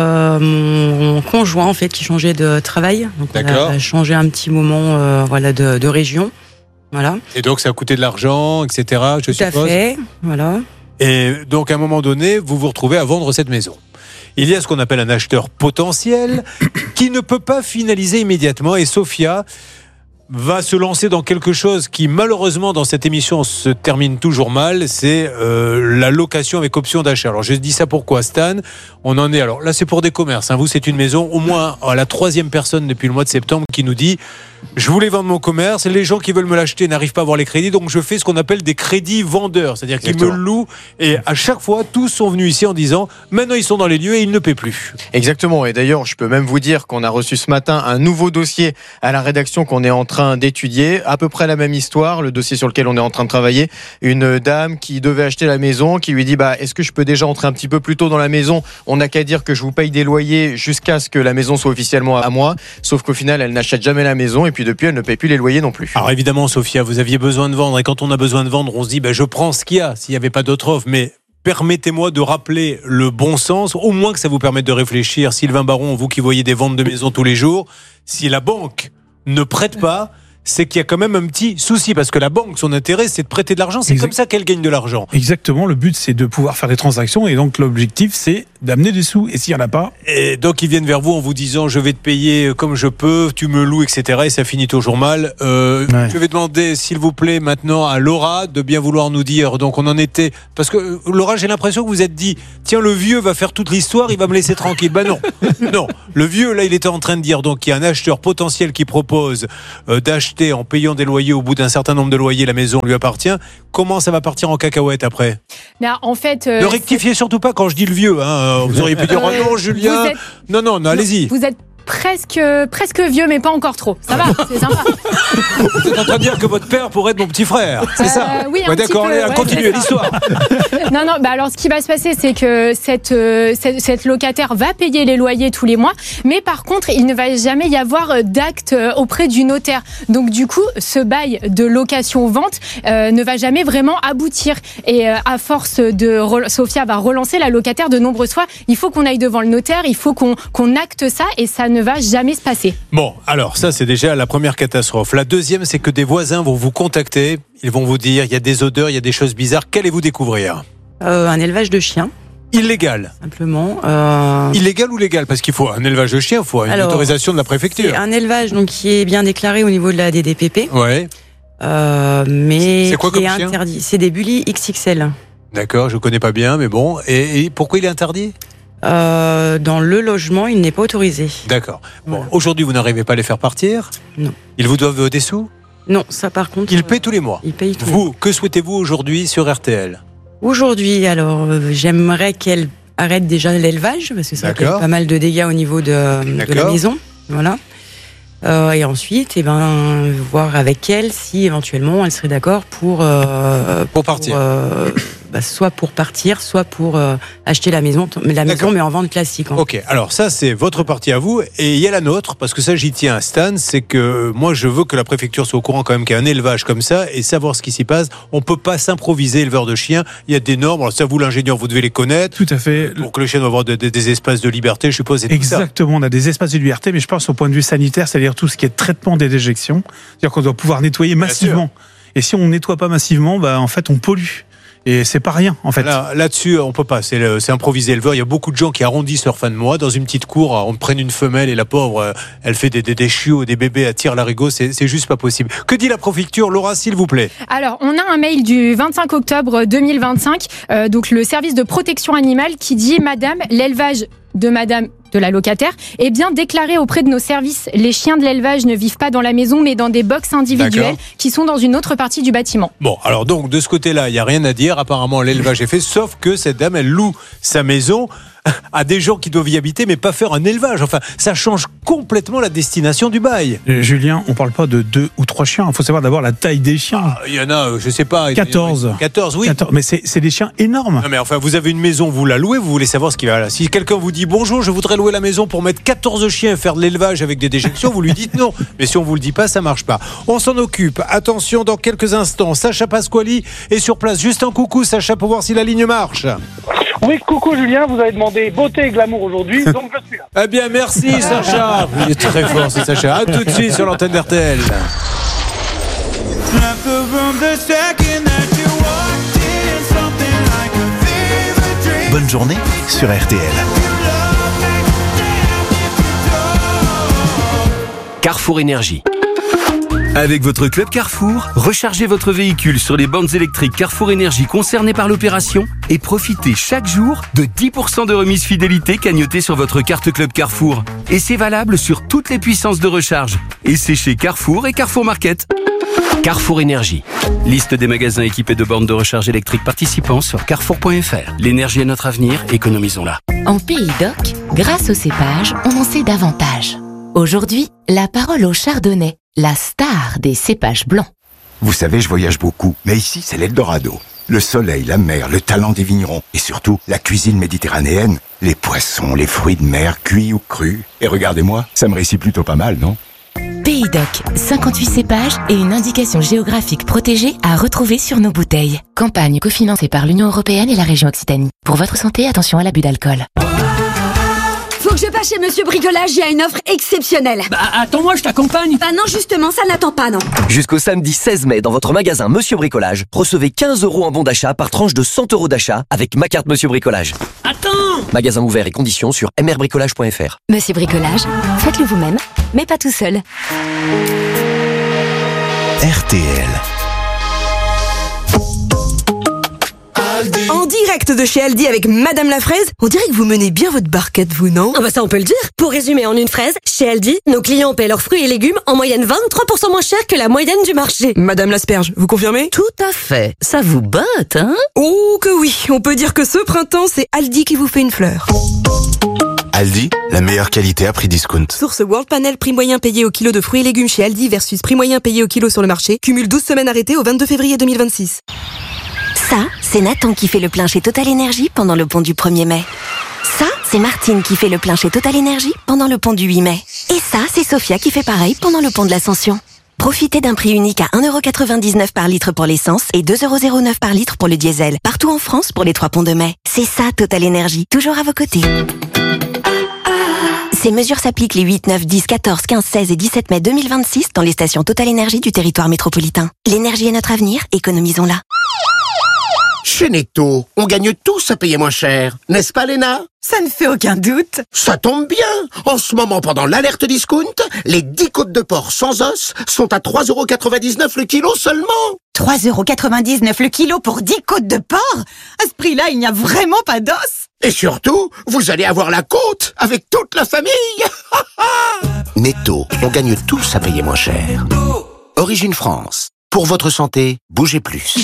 mon conjoint en fait qui changeait de travail. Donc D'accord. On a changé un petit moment de région. Voilà. Et donc, ça a coûté de l'argent, etc., je suppose ? Tout à fait, voilà. Et donc, à un moment donné, vous vous retrouvez à vendre cette maison. Il y a ce qu'on appelle un acheteur potentiel qui ne peut pas finaliser immédiatement. Et Sophia va se lancer dans quelque chose qui, malheureusement, dans cette émission, se termine toujours mal. C'est la location avec option d'achat. Alors, je dis ça pourquoi, Stan ? On en est... Alors, là, c'est pour des commerces. Vous, c'est une maison, au moins à la 3e personne depuis le mois de septembre qui nous dit... je voulais vendre mon commerce, les gens qui veulent me l'acheter n'arrivent pas à avoir les crédits, donc je fais ce qu'on appelle des crédits vendeurs, c'est-à-dire qu'ils me louent, et à chaque fois, tous sont venus ici en disant, maintenant ils sont dans les lieux et ils ne paient plus. Exactement, et d'ailleurs, je peux même vous dire qu'on a reçu ce matin un nouveau dossier à la rédaction qu'on est en train d'étudier, à peu près la même histoire, le dossier sur lequel on est en train de travailler, une dame qui devait acheter la maison, qui lui dit, est-ce que je peux déjà entrer un petit peu plus tôt dans la maison ? On n'a qu'à dire que je vous paye des loyers jusqu'à ce que la maison soit officiellement à moi, sauf qu'au final, elle n'achète jamais la maison, et puis depuis, elle ne paye plus les loyers non plus. Alors évidemment, Sophia, vous aviez besoin de vendre, et quand on a besoin de vendre, on se dit, je prends ce qu'il y a, s'il n'y avait pas d'autre offre, mais permettez-moi de rappeler le bon sens, au moins que ça vous permette de réfléchir. Sylvain Baron, vous qui voyez des ventes de maisons tous les jours, si la banque ne prête pas, c'est qu'il y a quand même un petit souci, parce que la banque, son intérêt, c'est de prêter de l'argent. C'est comme ça qu'elle gagne de l'argent. Exactement, le but, c'est de pouvoir faire des transactions, et donc l'objectif, c'est d'amener des sous, et s'il n'y en a pas... Et donc, ils viennent vers vous en vous disant, je vais te payer comme je peux, tu me loues, etc., et ça finit toujours mal. Je vais demander, s'il vous plaît, maintenant à Laura, de bien vouloir nous dire, donc on en était... Parce que, Laura, j'ai l'impression que vous êtes dit, tiens, le vieux va faire toute l'histoire, il va me laisser tranquille. Ben non, non. Le vieux, là, il était en train de dire, donc, il y a un acheteur potentiel qui propose d'acheter en payant des loyers au bout d'un certain nombre de loyers, la maison lui appartient. Comment ça va partir en cacahuète après ? En fait, ne rectifiez surtout pas quand je dis le vieu. Vous auriez pu dire oh non, Julien. Non, allez-y. Vous êtes presque vieux, mais pas encore trop. Ça va, c'est sympa. Vous êtes en train de dire que votre père pourrait être mon petit frère, c'est ça ? Oui, d'accord, continuez l'histoire. Non, alors ce qui va se passer, c'est que cette locataire va payer les loyers tous les mois, mais par contre, il ne va jamais y avoir d'acte auprès du notaire. Donc du coup, ce bail de location-vente ne va jamais vraiment aboutir. Et à force Sophia va relancer la locataire de nombreuses fois. Il faut qu'on aille devant le notaire, il faut qu'on acte ça, et ça ne va jamais se passer. Bon, alors ça c'est déjà la première catastrophe. La deuxième, c'est que des voisins vont vous contacter, ils vont vous dire il y a des odeurs, il y a des choses bizarres. Qu'allez-vous découvrir ? Un élevage de chiens. Illégal. Simplement. Illégal ou légal ? Parce qu'il faut un élevage de chiens, il faut une autorisation de la préfecture. C'est un élevage donc, qui est bien déclaré au niveau de la DDPP. Ouais. Mais c'est quoi qui comme est chien ? interdit. C'est des bullies XXL. D'accord, je connais pas bien, mais bon. Et pourquoi il est interdit ? Dans le logement, il n'est pas autorisé. D'accord. Bon, aujourd'hui, vous n'arrivez pas à les faire partir ? Non. Ils vous doivent des sous ? Non, ça par contre... Ils paient tous les mois ? Ils payent tous les mois. Que souhaitez-vous aujourd'hui sur RTL ? Aujourd'hui, alors, j'aimerais qu'elle arrête déjà l'élevage, parce que ça fait pas mal de dégâts au niveau de la maison. Voilà. Et ensuite, voir avec elle si éventuellement elle serait d'accord pour partir. Soit pour partir, soit pour acheter la maison mais en vente classique. Ok, alors ça c'est votre partie à vous, et il y a la nôtre, parce que ça j'y tiens à Stan, c'est que moi je veux que la préfecture soit au courant quand même qu'il y a un élevage comme ça, et savoir ce qui s'y passe. On peut pas s'improviser éleveur de chiens, il y a des normes, alors ça vous l'ingénieur vous devez les connaître. Tout à fait. Pour que le chien doit avoir des espaces de liberté, je suppose. Exactement, on a des espaces de liberté, mais je pense au point de vue sanitaire, c'est-à-dire tout ce qui est traitement des déjections, c'est-à-dire qu'on doit pouvoir nettoyer massivement. Et si on nettoie pas massivement, en fait on pollue. Et c'est pas rien, en fait. Là-dessus, on peut pas. C'est improvisé éleveur. Il y a beaucoup de gens qui arrondissent leur fin de mois. Dans une petite cour, on prenne une femelle et la pauvre, elle fait des chiots, des bébés, elle tire l'arigot. C'est juste pas possible. Que dit la préfecture, Laura, s'il vous plaît ? Alors, on a un mail du 25 octobre 2025, donc le service de protection animale qui dit « Madame, l'élevage de madame de la locataire est bien déclaré auprès de nos services. Les chiens de l'élevage ne vivent pas dans la maison, mais dans des box individuelles qui sont dans une autre partie du bâtiment. » Bon, alors donc, de ce côté-là, il n'y a rien à dire. Apparemment, l'élevage est fait, sauf que cette dame, elle loue sa maison à des gens qui doivent y habiter, mais pas faire un élevage. Enfin, ça change complètement la destination du bail. Julien, on parle pas de 2 ou 3 chiens. Il faut savoir d'abord la taille des chiens. Il y en a, je sais pas. 14. 14, oui. 14, mais c'est des chiens énormes. Non, mais enfin, vous avez une maison, vous la louez, vous voulez savoir ce qui va là. Si quelqu'un vous dit bonjour, je voudrais louer la maison pour mettre 14 chiens et faire de l'élevage avec des déjections, vous lui dites non. Mais si on vous le dit pas, ça marche pas. On s'en occupe. Attention, dans quelques instants, Sacha Pasquali est sur place. Juste un coucou, Sacha, pour voir si la ligne marche. Oui, coucou Julien, vous avez demandé beauté et glamour aujourd'hui, donc je suis là. Eh bien, merci Sacha. Vous êtes très fort, c'est Sacha. À tout de suite sur l'antenne d'RTL. Bonne journée sur RTL. Carrefour Énergie. Avec votre club Carrefour, rechargez votre véhicule sur les bornes électriques Carrefour Énergie concernées par l'opération et profitez chaque jour de 10% de remise fidélité cagnotée sur votre carte club Carrefour. Et c'est valable sur toutes les puissances de recharge. Et c'est chez Carrefour et Carrefour Market. Carrefour Énergie. Liste des magasins équipés de bornes de recharge électrique participants sur carrefour.fr. L'énergie est notre avenir, économisons-la. En Pays d'Oc, grâce au cépage, on en sait davantage. Aujourd'hui, la parole au chardonnay, la star des cépages blancs. Vous savez, je voyage beaucoup, mais ici, c'est l'Eldorado. Le soleil, la mer, le talent des vignerons et surtout la cuisine méditerranéenne, les poissons, les fruits de mer, cuits ou crus. Et regardez-moi, ça me réussit plutôt pas mal, non ? Pays Doc, 58 cépages et une indication géographique protégée à retrouver sur nos bouteilles. Campagne cofinancée par l'Union européenne et la région Occitanie. Pour votre santé, attention à l'abus d'alcool. Faut que je passe chez Monsieur Bricolage, il y a une offre exceptionnelle. Bah attends-moi, je t'accompagne. Bah non, justement, ça n'attend pas, non. Jusqu'au samedi 16 mai, dans votre magasin Monsieur Bricolage, recevez 15 € en bon d'achat par tranche de 100 € d'achat avec ma carte Monsieur Bricolage. Attends! Magasin ouvert et conditions sur mrbricolage.fr. Monsieur Bricolage, faites-le vous-même, mais pas tout seul. RTL. En direct de chez Aldi avec Madame la Fraise, on dirait que vous menez bien votre barquette, vous, non? Ah bah ça on peut le dire. Pour résumer en une phrase, chez Aldi, nos clients paient leurs fruits et légumes en moyenne 23% moins cher que la moyenne du marché. Madame l'Asperge, vous confirmez? Tout à fait. Ça vous botte, hein? Oh que oui, on peut dire que ce printemps, c'est Aldi qui vous fait une fleur. Aldi, la meilleure qualité à prix discount. Source World Panel, prix moyen payé au kilo de fruits et légumes chez Aldi versus prix moyen payé au kilo sur le marché. Cumule 12 semaines arrêtées au 22 février 2026. Ça, c'est Nathan qui fait le plein chez Total Énergie pendant le pont du 1er mai. Ça, c'est Martine qui fait le plein chez Total Énergie pendant le pont du 8 mai. Et ça, c'est Sophia qui fait pareil pendant le pont de l'Ascension. Profitez d'un prix unique à 1,99€ par litre pour l'essence et 2,09€ par litre pour le diesel. Partout en France pour les 3 ponts de mai. C'est ça, Total Énergie. Toujours à vos côtés. Ces mesures s'appliquent les 8, 9, 10, 14, 15, 16 et 17 mai 2026 dans les stations Total Énergie du territoire métropolitain. L'énergie est notre avenir, économisons-la. Chez Netto, on gagne tous à payer moins cher. N'est-ce pas, Léna? Ça ne fait aucun doute. Ça tombe bien. En ce moment, pendant l'alerte discount, les 10 côtes de porc sans os sont à 3,99€ le kilo seulement. 3,99€ le kilo pour 10 côtes de porc? À ce prix-là, il n'y a vraiment pas d'os. Et surtout, vous allez avoir la côte avec toute la famille. Netto, on gagne tous à payer moins cher. Origine France. Pour votre santé, bougez plus.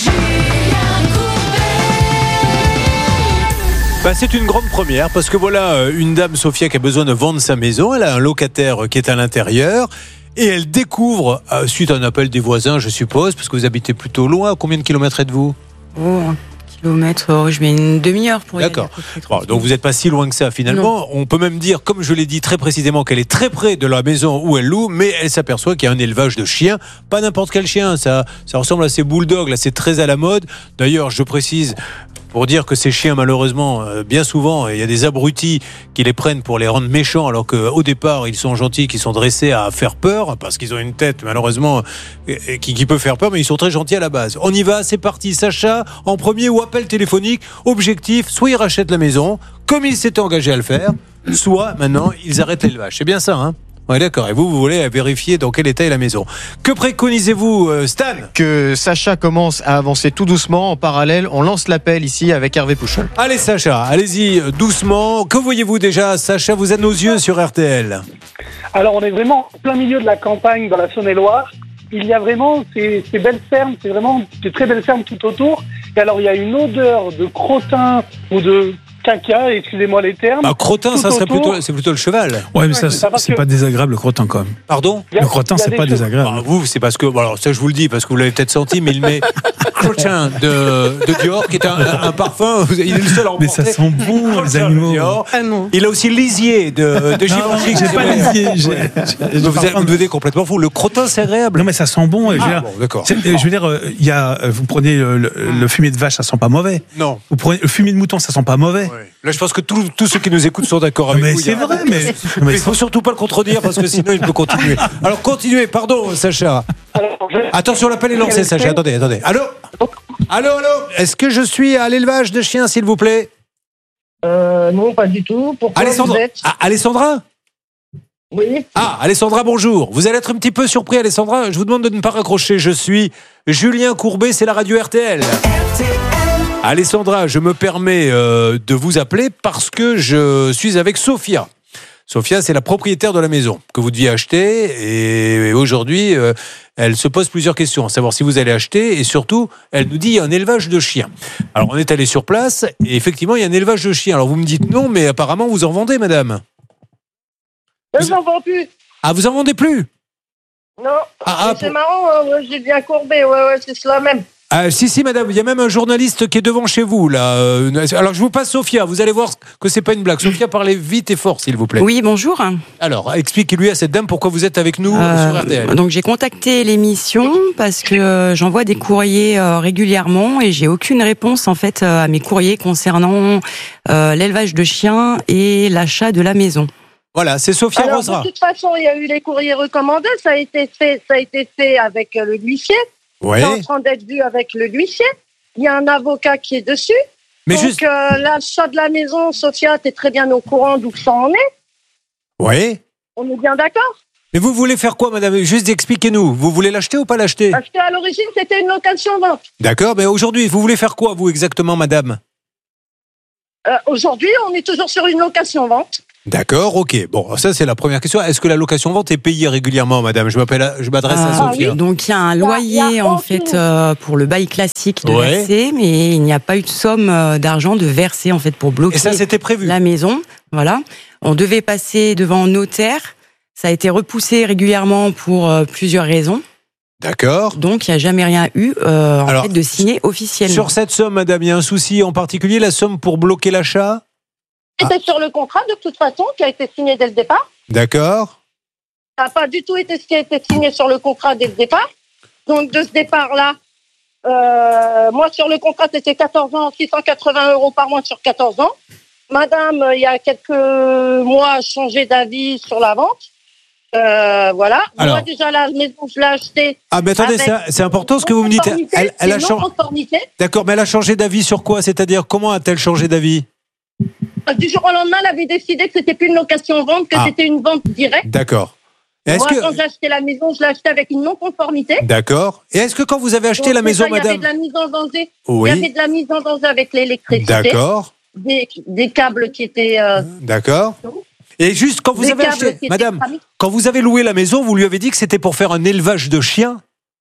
Bah, c'est une grande première parce que voilà une dame, Sophia, qui a besoin de vendre sa maison. Elle a un locataire qui est à l'intérieur et elle découvre, suite à un appel des voisins, je suppose, parce que vous habitez plutôt loin. Combien de kilomètres êtes-vous? Oh, 1 kilomètre, je mets une demi-heure pour y aller. D'accord. Bon, donc vous n'êtes pas si loin que ça finalement. Non. On peut même dire, comme je l'ai dit très précisément, qu'elle est très près de la maison où elle loue, mais elle s'aperçoit qu'il y a un élevage de chiens. Pas n'importe quel chien, ça ressemble à ces bulldogs, là, c'est très à la mode. D'ailleurs, je précise, pour dire que ces chiens, malheureusement, bien souvent, il y a des abrutis qui les prennent pour les rendre méchants, alors qu'au départ, ils sont gentils, qui sont dressés à faire peur, parce qu'ils ont une tête, malheureusement, qui peut faire peur, mais ils sont très gentils à la base. On y va, c'est parti. Sacha, en premier, ou appel téléphonique. Objectif, soit ils rachètent la maison, comme ils s'étaient engagés à le faire, soit, maintenant, ils arrêtent l'élevage. C'est bien ça, hein? Oui, d'accord. Et vous voulez vérifier dans quel état est la maison. Que préconisez-vous, Stan? Que Sacha commence à avancer tout doucement. En parallèle, on lance l'appel ici avec Hervé Pouchol. Allez, Sacha, allez-y doucement. Que voyez-vous déjà, Sacha? Vous êtes nos yeux sur RTL. Alors, on est vraiment en plein milieu de la campagne dans la Saône-et-Loire. Il y a vraiment ces belles fermes, c'est vraiment des très belles fermes tout autour. Et alors, il y a une odeur de crottin ou de caca, excusez-moi les termes. Bah, crottin, ça serait plutôt le cheval. Ouais, mais ça, c'est pas désagréable, le crottin, quand même. Pardon? Le crottin, c'est pas désagréable. Ah, vous, c'est parce que, bon, alors ça, je vous le dis, parce que vous l'avez peut-être senti, mais il met crottin de Dior, qui est un parfum, il est le seul à en mais ça sent bon, les animaux. Il a aussi lisier de Givenchy. J'ai pas lisier. Vous devenez complètement fou. Le crottin, c'est agréable. Non, mais ça sent bon. Bon, d'accord. Je veux dire, vous prenez le fumier de vache, ça sent pas mauvais. Non. Vous prenez le fumier de mouton, ça sent pas mauvais. Ouais. Là, je pense que tous ceux qui nous écoutent sont d'accord avec vous. Mais c'est vrai, mais il faut surtout pas le contredire parce que sinon il peut continuer. Alors continuez, pardon, Sacha. Attention, l'appel est lancé, Sacha. Attendez. Allô. Est-ce que je suis à l'élevage de chiens, s'il vous plaît? Non, pas du tout. Pourquoi Alessandra? vous êtes... Alessandra? Oui. Ah, Alessandra, bonjour. Vous allez être un petit peu surpris, Alessandra. Je vous demande de ne pas raccrocher. Je suis Julien Courbet, c'est la radio RTL. Alessandra, je me permets de vous appeler parce que je suis avec Sophia. Sophia, c'est la propriétaire de la maison que vous deviez acheter. Et aujourd'hui, elle se pose plusieurs questions, à savoir si vous allez acheter. Et surtout, elle nous dit qu'il y a un élevage de chiens. Alors, on est allé sur place et effectivement, il y a un élevage de chiens. Alors, vous me dites non, mais apparemment, vous en vendez, madame. Je n'en vends plus. Ah, vous en vendez plus? Non. C'est marrant, j'ai bien courbé. Ouais, c'est cela même. Si, madame, il y a même un journaliste qui est devant chez vous, là. Alors, je vous passe Sophia, vous allez voir que c'est pas une blague. Sophia, parlez vite et fort, s'il vous plaît. Oui, bonjour. Alors, expliquez-lui à cette dame pourquoi vous êtes avec nous sur RTL. Donc, j'ai contacté l'émission parce que j'envoie des courriers régulièrement et j'ai aucune réponse, en fait, à mes courriers concernant l'élevage de chiens et l'achat de la maison. Voilà, c'est Sophia Rosera. De toute façon, il y a eu les courriers recommandés, ça a été fait avec le huissier. Ouais. C'est en train d'être vu avec le huissier. Il y a un avocat qui est dessus. Mais donc, l'achat de la maison, Sophia, tu es très bien au courant d'où ça en est. Oui. On est bien d'accord? Mais vous voulez faire quoi, madame? Juste expliquez-nous. Vous voulez l'acheter ou pas l'acheter? Parce qu'à l'origine, c'était une location-vente. D'accord, mais aujourd'hui, vous voulez faire quoi, vous, exactement, madame? Aujourd'hui, on est toujours sur une location-vente. D'accord, ok. Bon, ça c'est la première question. Est-ce que la location-vente est payée régulièrement, madame? Je m'adresse à Sophia. Oui. Donc il y a un loyer en fait pour le bail classique de verser, mais il n'y a pas eu de somme d'argent de verser en fait pour bloquer. Et ça c'était prévu. La maison, voilà. On devait passer devant notaire. Ça a été repoussé régulièrement pour plusieurs raisons. D'accord. Donc il n'y a jamais rien eu en fait de signé officiellement. Sur cette somme, madame, il y a un souci en particulier, la somme pour bloquer l'achat? C'était sur le contrat, de toute façon, qui a été signé dès le départ. D'accord. Ça n'a pas du tout été ce qui a été signé sur le contrat dès le départ. Donc, de ce départ-là, moi, sur le contrat, c'était 14 ans, 680 € par mois sur 14 ans. Madame, il y a quelques mois, a changé d'avis sur la vente. Voilà. Alors, moi, déjà, la maison, je l'ai achetée. Ah, mais attendez, c'est important ce que vous me dites. Elle a changé. D'accord, mais elle a changé d'avis sur quoi? C'est-à-dire, comment a-t-elle changé d'avis? Du jour au lendemain, elle avait décidé que c'était plus une location-vente, que c'était une vente directe. D'accord. Moi, quand j'ai acheté la maison, je l'ai achetée avec une non-conformité. D'accord. Et est-ce que quand vous avez acheté la maison, madame... Il y avait de la mise en danger. Oui. Il y avait de la mise en danger avec l'électricité. D'accord. Des câbles qui étaient... D'accord. Et juste, quand vous avez acheté... Madame, quand vous avez loué la maison, vous lui avez dit que c'était pour faire un élevage de chiens?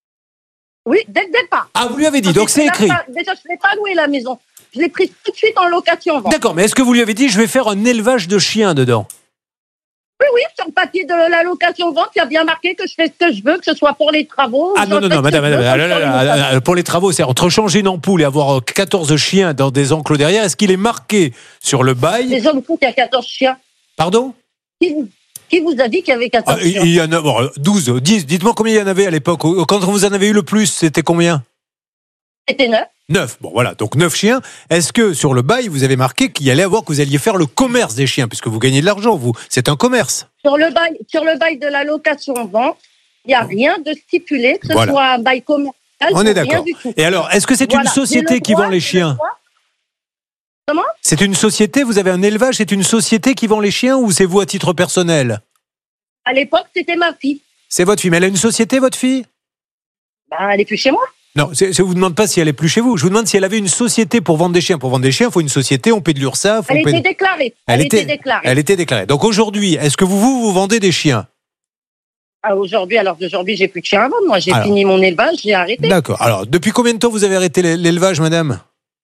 Oui, dès le départ. Ah, vous lui avez dit, donc c'est écrit. Déjà, je ne l'ai pas loué la maison. Je l'ai prise tout de suite en location. D'accord, mais est-ce que vous lui avez dit, je vais faire un élevage de chiens dedans? Oui, sur le papier de la location-vente, il y a bien marqué que je fais ce que je veux, que ce soit pour les travaux. Ah non, madame, pour les travaux, c'est entre changer une ampoule et avoir 14 chiens dans des enclos derrière, est-ce qu'il est marqué sur le bail? Les hommes font qu'il y a 14 chiens. Pardon? Qui vous a dit qu'il y avait 14 chiens? Il y en a 12, 10. Dites-moi combien il y en avait à l'époque. Quand vous en avez eu le plus, c'était combien? C'était 9. 9. Bon, voilà. Donc 9 chiens. Est-ce que sur le bail, vous avez marqué qu'il allait avoir, que vous alliez faire le commerce des chiens, puisque vous gagnez de l'argent, vous? C'est un commerce. Sur le bail de la location-vente, il n'y a rien de stipulé, que ce soit un bail commercial. On est d'accord. Et alors, est-ce que c'est une société qui vend les chiens? Comment? C'est une société, vous avez un élevage, c'est une société qui vend les chiens ou c'est vous à titre personnel? À l'époque, c'était ma fille. C'est votre fille. Mais elle a une société, votre fille? Elle n'est plus chez moi. Non, je ne vous demande pas si elle est plus chez vous. Je vous demande si elle avait une société pour vendre des chiens. Pour vendre des chiens, il faut une société, on paie de l'URSSAF. Elle était déclarée. Elle était déclarée. Donc aujourd'hui, est-ce que vous vendez des chiens? Aujourd'hui, j'ai plus de chiens à vendre. Moi, j'ai fini mon élevage, j'ai arrêté. D'accord. Alors, depuis combien de temps vous avez arrêté l'élevage, madame?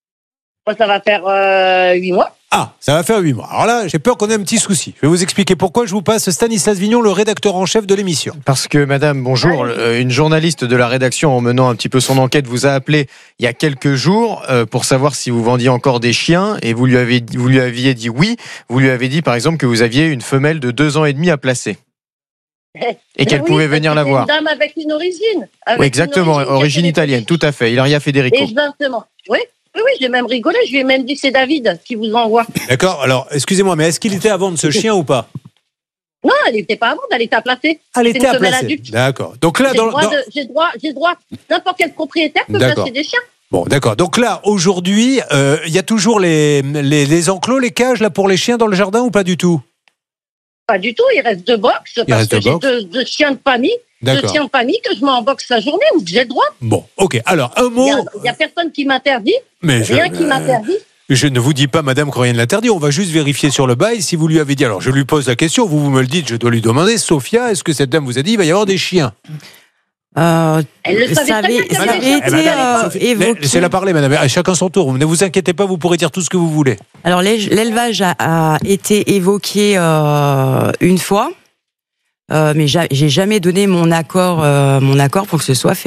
Ça va faire 8 mois. Ah, ça va faire 8 mois. Alors là, j'ai peur qu'on ait un petit souci. Je vais vous expliquer pourquoi. Je vous passe Stanislas Vignon, le rédacteur en chef de l'émission. Parce que, madame, bonjour, une journaliste de la rédaction, en menant un petit peu son enquête, vous a appelé il y a quelques jours pour savoir si vous vendiez encore des chiens, et vous lui aviez dit oui. Vous lui avez dit, par exemple, que vous aviez une femelle de 2 ans et demi à placer. Et qu'elle pouvait venir la voir. Une dame avec une origine. Oui, exactement, origine italienne, tout à fait. Ilaria Federico. Exactement, oui. Oui, j'ai même rigolé. Je lui ai même dit c'est David qui vous envoie. D'accord. Alors, excusez-moi, mais est-ce qu'il était à vendre ce chien ou pas? Non, elle n'était pas à vendre, elle était à placer. Elle était à placer. D'accord. Donc là, j'ai droit, n'importe quel propriétaire peut placer des chiens. Bon, d'accord. Donc là, aujourd'hui, il y a toujours les enclos, les cages là pour les chiens dans le jardin ou pas du tout? Pas du tout. Il reste 2 box parce que j'ai deux chiens de famille. D'accord. 2 chiens de famille que je mets en box la journée où j'ai le droit. Bon, ok. Alors, un mot. Il n'y a personne qui m'interdit. Rien qui m'interdit. Je ne vous dis pas, madame, que rien ne l'interdit. On va juste vérifier sur le bail si vous lui avez dit. Alors, je lui pose la question. Vous me le dites, je dois lui demander. Sophia, est-ce que cette dame vous a dit il va y avoir des chiens? Elle le savait évoqué. Laissez-la parler, madame. À chacun son tour. Ne vous inquiétez pas, vous pourrez dire tout ce que vous voulez. Alors, l'élevage a été évoqué une fois. Mais j'ai jamais donné mon accord pour que ce soit fait.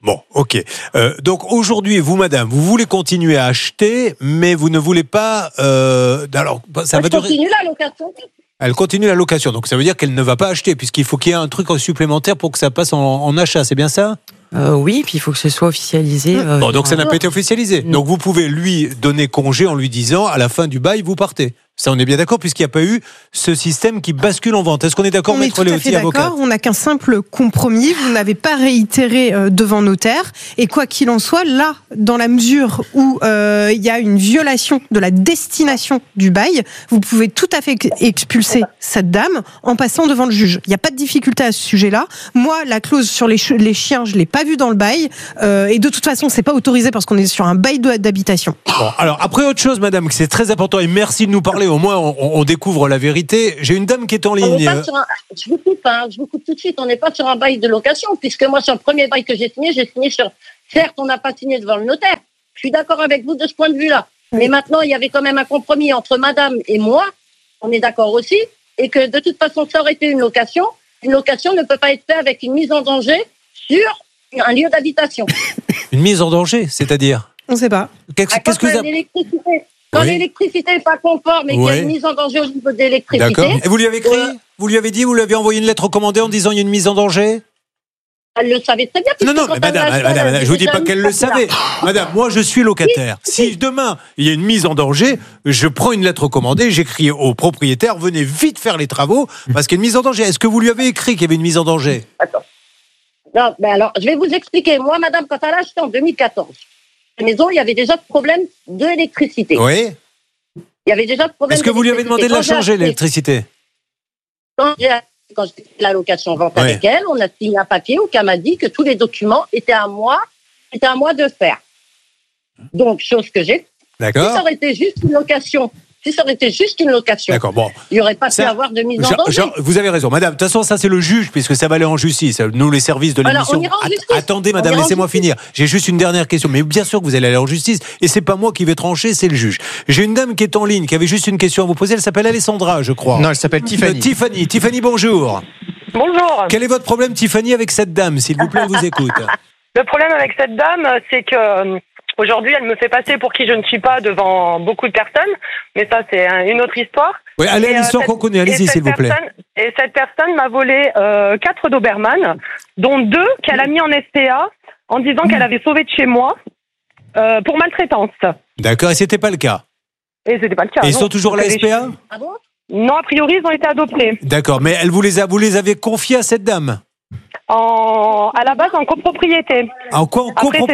Bon, ok. Donc aujourd'hui, vous, madame, vous voulez continuer à acheter, mais vous ne voulez pas... alors, ça va durer... continue la location. Elle continue la location, donc ça veut dire qu'elle ne va pas acheter, puisqu'il faut qu'il y ait un truc supplémentaire pour que ça passe en achat, c'est bien ça ? Oui, puis il faut que ce soit officialisé. Bon, donc ça n'a pas été officialisé. Donc vous pouvez lui donner congé en lui disant, à la fin du bail, vous partez. Ça, on est bien d'accord, puisqu'il n'y a pas eu ce système qui bascule en vente. Est-ce qu'on est d'accord, Maître Léoty, avocat ? On n'a qu'un simple compromis. Vous n'avez pas réitéré devant notaire. Et quoi qu'il en soit, là, dans la mesure où il y a une violation de la destination du bail, vous pouvez tout à fait expulser cette dame en passant devant le juge. Il n'y a pas de difficulté à ce sujet-là. Moi, la clause sur les chiens, je ne l'ai pas vue dans le bail. Et de toute façon, c'est pas autorisé parce qu'on est sur un bail d'habitation. Bon, alors, après autre chose, madame, c'est très important, et merci de nous parler. Au moins, on découvre la vérité. J'ai une dame qui est en ligne. Je vous coupe tout de suite. On n'est pas sur un bail de location, puisque moi, sur le premier bail que j'ai signé sur... Certes, on n'a pas signé devant le notaire. Je suis d'accord avec vous de ce point de vue-là. Mais maintenant, il y avait quand même un compromis entre madame et moi. On est d'accord aussi. Et que de toute façon, ça aurait été une location. Une location ne peut pas être faite avec une mise en danger sur un lieu d'habitation. Une mise en danger, c'est-à-dire ? On ne sait pas. Qu'est-ce que vous avez... Quand l'électricité n'est pas conforme et qu'il y a une mise en danger au niveau de l'électricité. D'accord. Et vous lui avez écrit Vous lui avez dit, vous lui avez envoyé une lettre recommandée en disant il y a une mise en danger ? Elle le savait très bien. Non, mais madame, je vous dis pas qu'elle le savait. Madame, moi je suis locataire. Si demain il y a une mise en danger, je prends une lettre recommandée, j'écris au propriétaire, venez vite faire les travaux parce qu'il y a une mise en danger. Est-ce que vous lui avez écrit qu'il y avait une mise en danger ? Attends. Non, mais alors, je vais vous expliquer. Moi, madame, quand elle a acheté en 2014, la maison, il y avait déjà ce problème d'électricité. Oui. Il y avait déjà ce problème. Est-ce que vous lui avez demandé de la changer, l'électricité ? Quand j'ai fait la location-vente avec elle, on a signé un papier où elle m'a dit que tous les documents étaient à moi de faire. Donc, chose que j'ai. D'accord. Si ça aurait été juste une location, d'accord, bon. Il n'y aurait pas pu avoir de mise en danger. Vous avez raison, madame. De toute façon, ça, c'est le juge, puisque ça va aller en justice. Nous, les services de l'émission. Attendez, madame, laissez-moi finir. J'ai juste une dernière question. Mais bien sûr que vous allez aller en justice. Et c'est pas moi qui vais trancher, c'est le juge. J'ai une dame qui est en ligne, qui avait juste une question à vous poser. Elle s'appelle Alessandra, je crois. Non, elle s'appelle Tiffany. Tiffany, bonjour. Bonjour. Quel est votre problème, Tiffany, avec cette dame, s'il vous plaît, on vous écoute. Le problème avec cette dame, c'est que aujourd'hui, elle me fait passer pour qui je ne suis pas devant beaucoup de personnes, mais ça, c'est une autre histoire. Oui, allez à l'histoire qu'on connaît, allez-y, s'il vous plaît. Et cette personne m'a volé 4 Doberman, dont 2 qu'elle a mis en SPA en disant qu'elle avait sauvé de chez moi pour maltraitance. D'accord, et c'était pas le cas. Et c'était pas le cas. Et ils sont toujours à la SPA ? Ah bon ? Non, a priori, ils ont été adoptés. D'accord, mais vous les avez confiés à cette dame ? À la base, en copropriété. En copropriété ?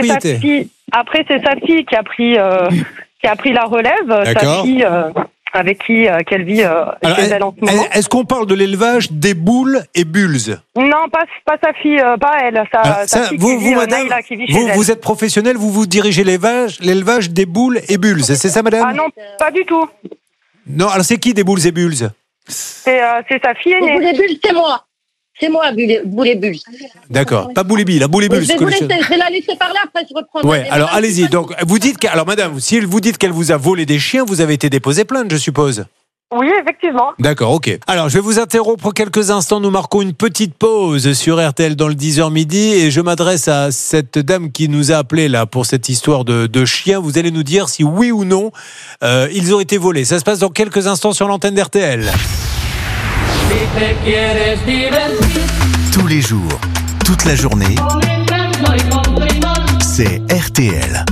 Après, c'est sa fille qui a pris la relève. D'accord. Sa fille avec qui qu'elle vit chez elle en ce moment. Est-ce qu'on parle de l'élevage des boules et bulls ? Non, pas sa fille, pas elle. Sa fille madame, Naïla, qui vit chez elle. vous êtes professionnelle, vous dirigez l'élevage des boules et bulls, c'est ça, madame ? Ah non, pas du tout. Non, alors c'est qui des boules et bulls ? C'est sa fille aînée. Les bulles, c'est moi. C'est moi, Boule et Bulles. D'accord, pas Boule et Bill, la Boule et Bulles. Je vais la laisser parler, après je reprends. Ouais, alors allez-y. Donc, vous dites alors madame, si vous dites qu'elle vous a volé des chiens, vous avez été déposé plainte, je suppose. Oui, effectivement. D'accord, ok. Alors, je vais vous interrompre quelques instants. Nous marquons une petite pause sur RTL dans le 10h midi et je m'adresse à cette dame qui nous a appelé là pour cette histoire de chiens. Vous allez nous dire si oui ou non ils ont été volés. Ça se passe dans quelques instants sur l'antenne d'RTL. Tous les jours, toute la journée, c'est RTL.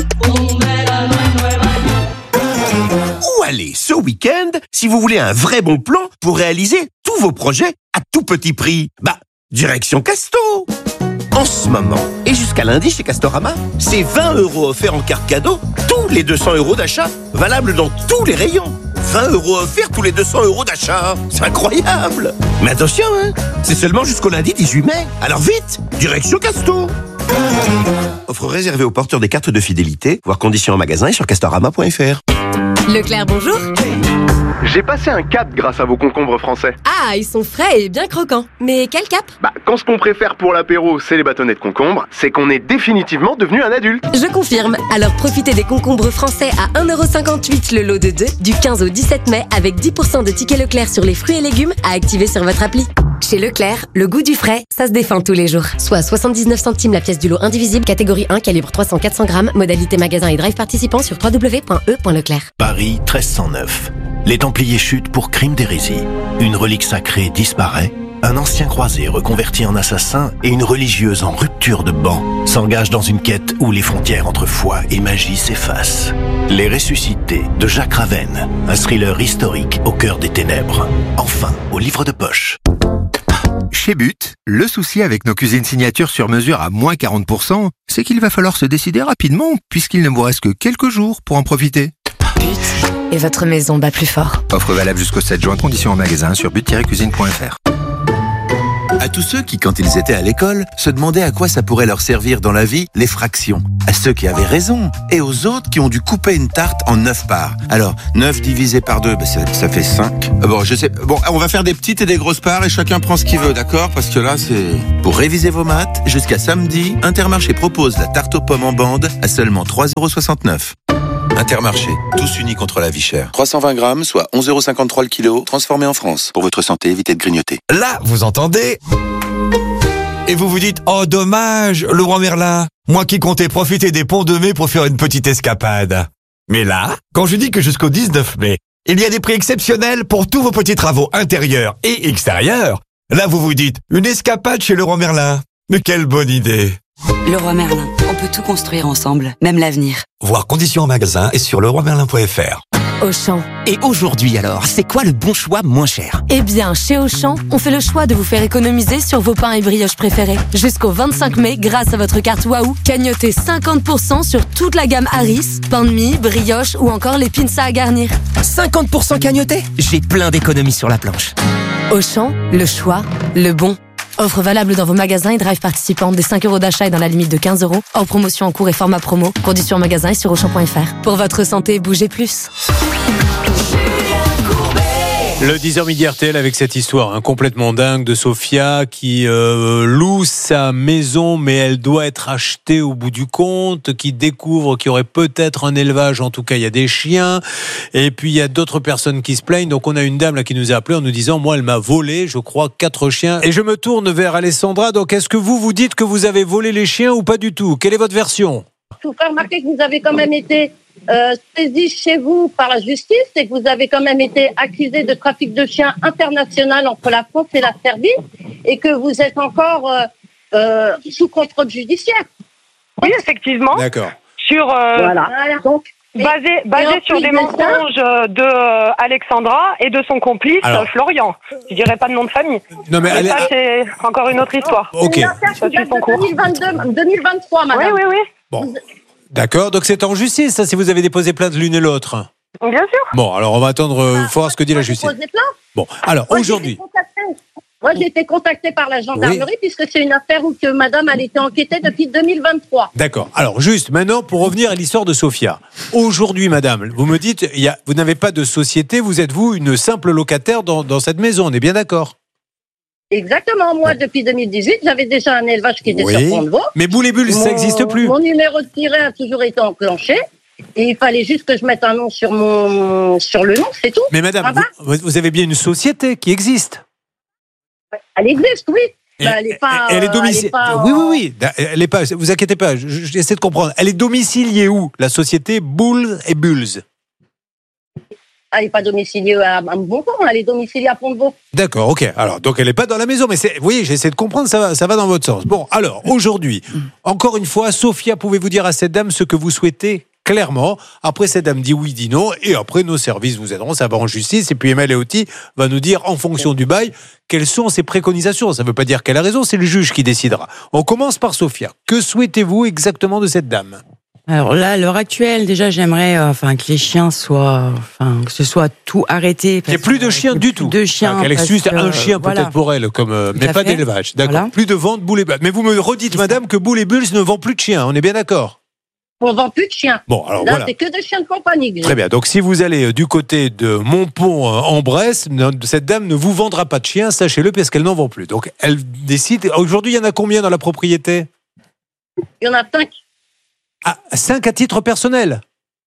Où aller ce week-end si vous voulez un vrai bon plan pour réaliser tous vos projets à tout petit prix ? Direction Casto. En ce moment, et jusqu'à lundi chez Castorama, c'est 20 € offerts en carte cadeau tous les 200 € d'achat, valable dans tous les rayons. 20 € offerts tous les 200 € d'achat. C'est incroyable. Mais attention, c'est seulement jusqu'au lundi 18 mai. Alors vite, direction Casto. Offre réservée aux porteurs des cartes de fidélité, voir conditions en magasin et sur castorama.fr. Leclerc, bonjour. J'ai passé un cap grâce à vos concombres français. Ah, ils sont frais et bien croquants. Mais quel cap ? Quand ce qu'on préfère pour l'apéro, c'est les bâtonnets de concombre, c'est qu'on est définitivement devenu un adulte. Je confirme. Alors profitez des concombres français à 1,58 € le lot de 2 du 15 au 17 mai avec 10% de tickets Leclerc sur les fruits et légumes à activer sur votre appli. Chez Leclerc, le goût du frais, ça se défend tous les jours. Soit 79 centimes la pièce du lot indivisible, catégorie 1, calibre 300-400 grammes, modalité magasin et drive participant sur www.e.leclerc. Paris 1309. Les Templiers chutent pour crime d'hérésie. Une relique sacrée disparaît. Un ancien croisé reconverti en assassin et une religieuse en rupture de banc s'engagent dans une quête où les frontières entre foi et magie s'effacent. Les Ressuscités de Jacques Ravenne, un thriller historique au cœur des ténèbres. Enfin, au livre de poche. Chez But, le souci avec nos cuisines signatures sur mesure à moins 40%, c'est qu'il va falloir se décider rapidement puisqu'il ne vous reste que quelques jours pour en profiter. But, et votre maison bat plus fort. Offre valable jusqu'au 7 juin, conditions en magasin sur but-cuisine.fr. À tous ceux qui, quand ils étaient à l'école, se demandaient à quoi ça pourrait leur servir dans la vie, les fractions. À ceux qui avaient raison, et aux autres qui ont dû couper une tarte en 9 parts. Alors, 9 divisé par 2, ça fait 5. Bon, je sais. Bon, on va faire des petites et des grosses parts et chacun prend ce qu'il veut, d'accord? Parce que là, c'est... Pour réviser vos maths, jusqu'à samedi, Intermarché propose la tarte aux pommes en bande à seulement 3,69 €. Intermarché, tous unis contre la vie chère. 320 grammes, soit 11,53 € le kilo, transformé en France. Pour votre santé, évitez de grignoter. Là, vous entendez? Et vous vous dites, oh dommage, Leroy Merlin, moi qui comptais profiter des ponts de mai pour faire une petite escapade. Mais là, quand je dis que jusqu'au 19 mai, il y a des prix exceptionnels pour tous vos petits travaux intérieurs et extérieurs, là vous vous dites, une escapade chez Leroy Merlin. Mais quelle bonne idée! Leroy Merlin, on peut tout construire ensemble, même l'avenir. Voir conditions en magasin et sur leroymerlin.fr. Auchan. Et aujourd'hui alors, c'est quoi le bon choix moins cher? Eh bien, chez Auchan, on fait le choix de vous faire économiser sur vos pains et brioches préférés. Jusqu'au 25 mai, grâce à votre carte Waouh, cagnotez 50% sur toute la gamme Harris, pain de mie, brioche ou encore les pinces à garnir. 50% cagnoté? J'ai plein d'économies sur la planche. Auchan, le choix, le bon. Offre valable dans vos magasins et drive participants des 5 € d'achat et dans la limite de 15 €. Hors promotion en cours et format promo. Conditions en magasin et sur Auchan.fr. Pour votre santé, bougez plus. Le 10h midi RTL avec cette histoire complètement dingue de Sophia qui loue sa maison mais elle doit être achetée au bout du compte, qui découvre qu'il y aurait peut-être un élevage, en tout cas il y a des chiens, et puis il y a d'autres personnes qui se plaignent. Donc on a une dame là qui nous a appelé en nous disant, moi elle m'a volé, je crois, 4 chiens. Et je me tourne vers Alessandra, donc est-ce que vous dites que vous avez volé les chiens ou pas du tout? Quelle est votre version? Je vous fais remarquer que vous avez quand même été saisi chez vous par la justice et que vous avez quand même été accusé de trafic de chiens international entre la France et la Serbie et que vous êtes encore sous contrôle judiciaire. Oui, effectivement. D'accord. Sur voilà. Donc basé sur des mensonges de Alexandra et de son complice Florian. Je dirais pas de nom de famille. Non mais ça c'est encore une autre histoire. Ok. C'est une affaire qui date de 2023, madame. Oui. Bon. D'accord, donc c'est en justice, ça, si vous avez déposé plainte l'une et l'autre. Bien sûr. Bon, alors on va attendre voir ce que dit la justice. Bon, alors aujourd'hui. Moi, j'ai été contactée par la gendarmerie puisque c'est une affaire où que madame a été enquêtée depuis 2023. D'accord. Alors juste maintenant, pour revenir à l'histoire de Sophia. Aujourd'hui, madame, vous me dites, vous n'avez pas de société, vous êtes vous une simple locataire dans cette maison, on est bien d'accord? Exactement. Moi, depuis 2018, j'avais déjà un élevage qui était sur Pont-de-Vaux. Mais Boules et Bulles, ça n'existe plus. Mon numéro de tiret a toujours été enclenché. Et il fallait juste que je mette un nom sur le nom, c'est tout. Mais madame, vous avez bien une société qui existe. Elle existe, oui. Elle est pas. Elle est domiciliée. Oui. Elle est pas. Vous inquiétez pas. J'essaie de comprendre. Elle est domiciliée où, la société Boules et Bulles? Elle n'est pas domiciliée à Bonpont, elle est domiciliée à Pont-de-Vaux. D'accord, ok. Alors, donc elle n'est pas dans la maison, mais vous voyez, j'essaie de comprendre, ça va dans votre sens. Bon, alors, aujourd'hui, encore une fois, Sophia, pouvez-vous dire à cette dame ce que vous souhaitez clairement? Après, cette dame dit oui, dit non, et après, nos services vous aideront, ça va en justice, et puis Emma Leotti va nous dire, en fonction du bail, quelles sont ses préconisations. Ça ne veut pas dire qu'elle a raison, c'est le juge qui décidera. On commence par Sophia. Que souhaitez-vous exactement de cette dame? Alors là, à l'heure actuelle, déjà, j'aimerais que les chiens soient, que ce soit tout arrêté. Il n'y a plus de chiens du tout. De chiens. Elle excuse un chien peut-être pour elle, mais pas d'élevage. D'accord. Voilà. Plus de vente Boules et Bulles. Mais vous me redites, madame, que Boules et Bulles ne vend plus de chiens. On est bien d'accord? On ne vend plus de chiens. Bon, alors là, voilà. c'est que de chiens de compagnie. Très bien. Donc, si vous allez du côté de Montpont en Bresse, cette dame ne vous vendra pas de chiens, sachez-le, parce qu'elle n'en vend plus. Donc, elle décide. Aujourd'hui, il y en a combien dans la propriété? Il y en a 5. Ah, 5 à titre personnel?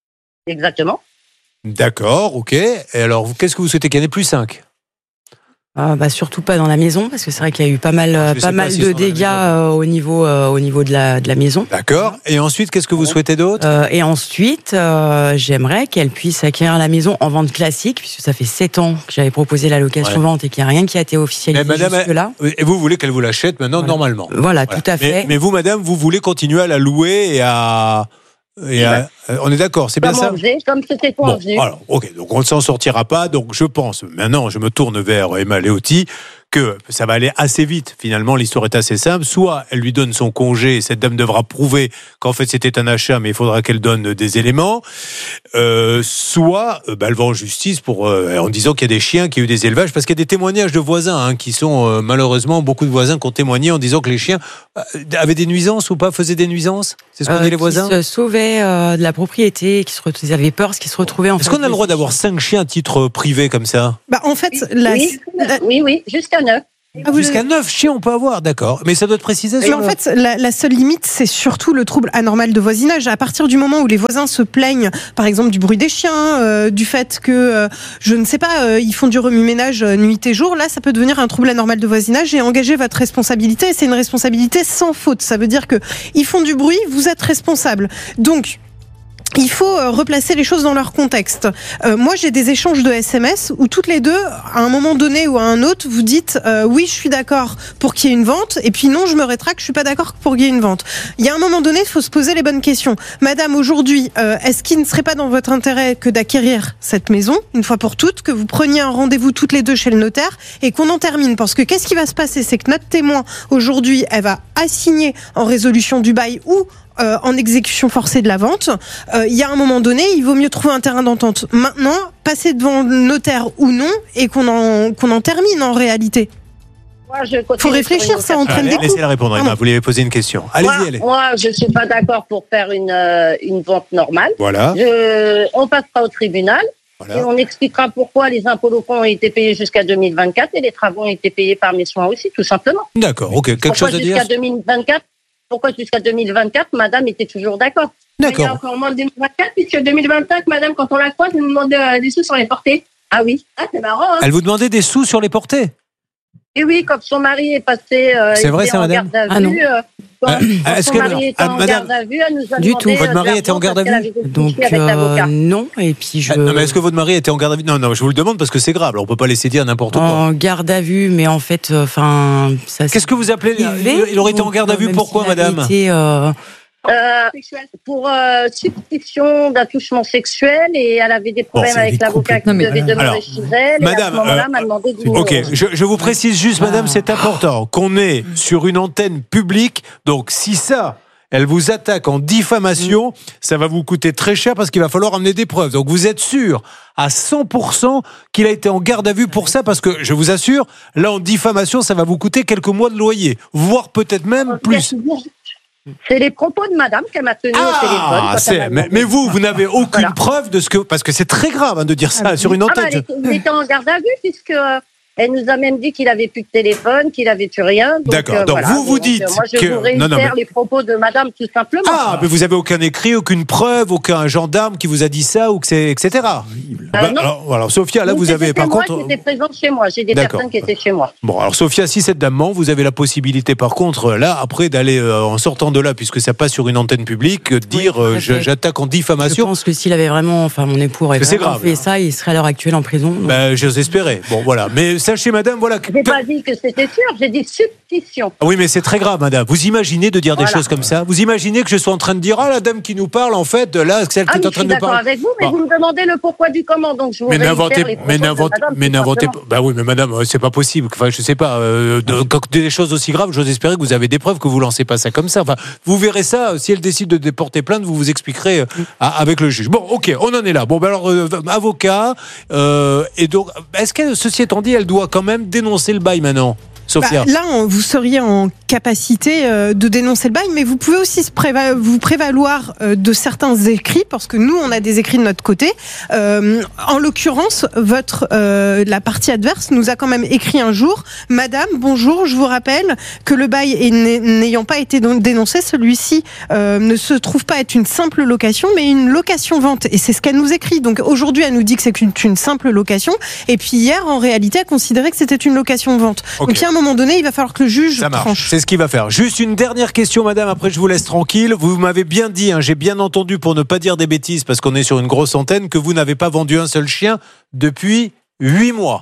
Exactement. D'accord, ok. Et alors, qu'est-ce que vous souhaitez? Qu'il y en ait plus 5? Surtout pas dans la maison, parce que c'est vrai qu'il y a eu pas mal de dégâts au niveau de la maison. D'accord. Et ensuite, qu'est-ce que vous souhaitez d'autre ? Et ensuite, j'aimerais qu'elle puisse acquérir la maison en vente classique, puisque ça fait 7 ans que j'avais proposé la location-vente et qu'il n'y a rien qui a été officialisé jusque-là. Et vous voulez qu'elle vous l'achète maintenant, normalement ? Voilà, tout à fait. Mais vous, madame, vous voulez continuer à la louer et à... on est d'accord, c'est bien ça ? Comme c'était convenu. Bon, alors, ok, donc on ne s'en sortira pas. Donc je pense, maintenant je me tourne vers Emma Léoty, que ça va aller assez vite. Finalement, l'histoire est assez simple. Soit elle lui donne son congé, et cette dame devra prouver qu'en fait c'était un achat, mais il faudra qu'elle donne des éléments. Soit elle va en justice en disant qu'il y a des chiens qui ont eu des élevages, parce qu'il y a des témoignages de voisins qui sont malheureusement beaucoup de voisins qui ont témoigné en disant que les chiens avaient des nuisances ou pas, faisaient des nuisances. C'est ce qu'ont dit les voisins. Qui se sauvaient de la propriété, ils avaient peur, ce qui se retrouvaient en fait. Est-ce qu'on a le droit d'avoir 5 chiens à titre privé comme ça ? En fait, oui, jusqu'à 9. Jusqu'à 9 chiens on peut avoir, d'accord. Mais ça doit être précisé. Mais en fait, la seule limite, c'est surtout le trouble anormal de voisinage. À partir du moment où les voisins se plaignent, par exemple, du bruit des chiens, du fait que, je ne sais pas, ils font du remue-ménage nuit et jour, là, ça peut devenir un trouble anormal de voisinage et engager votre responsabilité. Et c'est une responsabilité sans faute. Ça veut dire que ils font du bruit, vous êtes responsable. Donc, il faut replacer les choses dans leur contexte. Moi, j'ai des échanges de SMS où toutes les deux, à un moment donné ou à un autre, vous dites oui, je suis d'accord pour qu'il y ait une vente, et puis non, je me rétracte, je suis pas d'accord pour qu'il y ait une vente. Il y a un moment donné, il faut se poser les bonnes questions. Madame, aujourd'hui, est-ce qu'il ne serait pas dans votre intérêt que d'acquérir cette maison, une fois pour toutes, que vous preniez un rendez-vous toutes les deux chez le notaire et qu'on en termine ? Parce que qu'est-ce qui va se passer ? C'est que notre témoin, aujourd'hui, elle va assigner en résolution du bail ou en exécution forcée de la vente. Il y a un moment donné, il vaut mieux trouver un terrain d'entente. Maintenant, passer devant le notaire ou non, et qu'on en termine en réalité. Il faut réfléchir, ça entraîne des coûts. Laissez-la répondre, Emma. Vous lui avez posé une question. Allez-y. Moi, je ne suis pas d'accord pour faire une vente normale. Voilà. On passera au tribunal. Voilà. Et on expliquera pourquoi les impôts locaux ont été payés jusqu'à 2024 et les travaux ont été payés par mes soins aussi, tout simplement. D'accord, ok. Quelque chose à dire ? Pourquoi jusqu'à 2024, madame était toujours d'accord ? D'accord. Il y a encore moins de 2024, puisque 2025, madame, quand on la croise, elle nous demande des sous sur les portées. Ah oui, c'est marrant. Hein. Elle vous demandait des sous sur les portées ? Et oui, quand son mari est passé c'est vrai, ça, madame ? garde à vue, quand son mari était en garde à vue, elle nous a du demandé... tout. Votre mari était en garde à vue ? Donc, non. Et puis Non, mais est-ce que votre mari était en garde à vue ? Non, je vous le demande parce que c'est grave. Alors, on peut pas laisser dire n'importe quoi. En garde à vue, mais en fait, ça. Qu'est-ce que vous appelez ? Il aurait été en garde à vue, pourquoi, madame ? Pour suspicion d'attouchement sexuel, et elle avait des problèmes avec l'avocat qui devait demeurer chez elle. Madame, et à ce moment-là, m'a demandé de ok, je vous précise juste, madame, c'est important qu'on est sur une antenne publique. Donc, si elle vous attaque en diffamation, ça va vous coûter très cher parce qu'il va falloir amener des preuves. Donc vous êtes sûr à 100% qu'il a été en garde à vue pour ça, parce que je vous assure, là en diffamation, ça va vous coûter quelques mois de loyer, voire peut-être même plus. C'est les propos de madame qu'elle m'a tenu au téléphone. Mais vous n'avez aucune preuve de ce que... Parce que c'est très grave de dire ça sur une antenne. Il était en garde à vue puisque... Elle nous a même dit qu'il avait plus de téléphone, qu'il avait plus rien. Donc, d'accord. Donc voilà. Vous dites moi, je vous réitère les propos de madame, tout simplement. Ah, mais vous avez aucun écrit, aucune preuve, aucun gendarme qui vous a dit ça, ou que c'est, etc. Non. Alors, Sophia, là, vous avez par contre... Moi, j'étais présente chez moi. J'ai des personnes qui étaient chez moi. Bon, alors Sophia, si cette dame ment, vous avez la possibilité, par contre, là, après, d'aller, en sortant de là, puisque ça passe sur une antenne publique, dire j'attaque en diffamation. Je pense que s'il avait vraiment, mon époux avait fait ça, il serait à l'heure actuelle en prison. J'ose espérer. Bon, voilà. Mais sachez, madame, voilà. Je n'ai pas dit que c'était sûr, j'ai dit suspicion. Oui, mais c'est très grave, madame. Vous imaginez de dire des choses comme ça ? Vous imaginez que je sois en train de dire la dame qui nous parle, en fait, là, celle qui est en train de nous parler. Je suis d'accord avec vous, mais vous me demandez le pourquoi du comment, donc je vous réitère les propos mais n'inventez pas. Bah oui, mais madame, c'est pas possible. Enfin, je sais pas. Quand des choses aussi graves, j'ose espérer que vous avez des preuves, que vous lancez pas ça comme ça. Enfin, vous verrez ça. Si elle décide de déporter plainte, vous vous expliquerez avec le juge. Bon, ok, on en est là. Bon, alors, avocat. Et donc, est-ce que, ceci étant dit, elle doit quand même dénoncer le bail maintenant ? Sophia. Là, vous seriez en capacité de dénoncer le bail, mais vous pouvez aussi vous prévaloir de certains écrits, parce que nous, on a des écrits de notre côté. En l'occurrence, la partie adverse nous a quand même écrit un jour: Madame, bonjour, je vous rappelle que le bail n'ayant pas été dénoncé, celui-ci ne se trouve pas être une simple location, mais une location-vente. Et c'est ce qu'elle nous écrit. Donc aujourd'hui, elle nous dit que c'est une simple location, et puis hier, en réalité, elle considérait que c'était une location-vente. Okay. Donc il y a un moment donné, il va falloir que le juge tranche. C'est ce qu'il va faire. Juste une dernière question, madame, après je vous laisse tranquille. Vous m'avez bien dit, j'ai bien entendu, pour ne pas dire des bêtises, parce qu'on est sur une grosse antenne, que vous n'avez pas vendu un seul chien depuis 8 mois.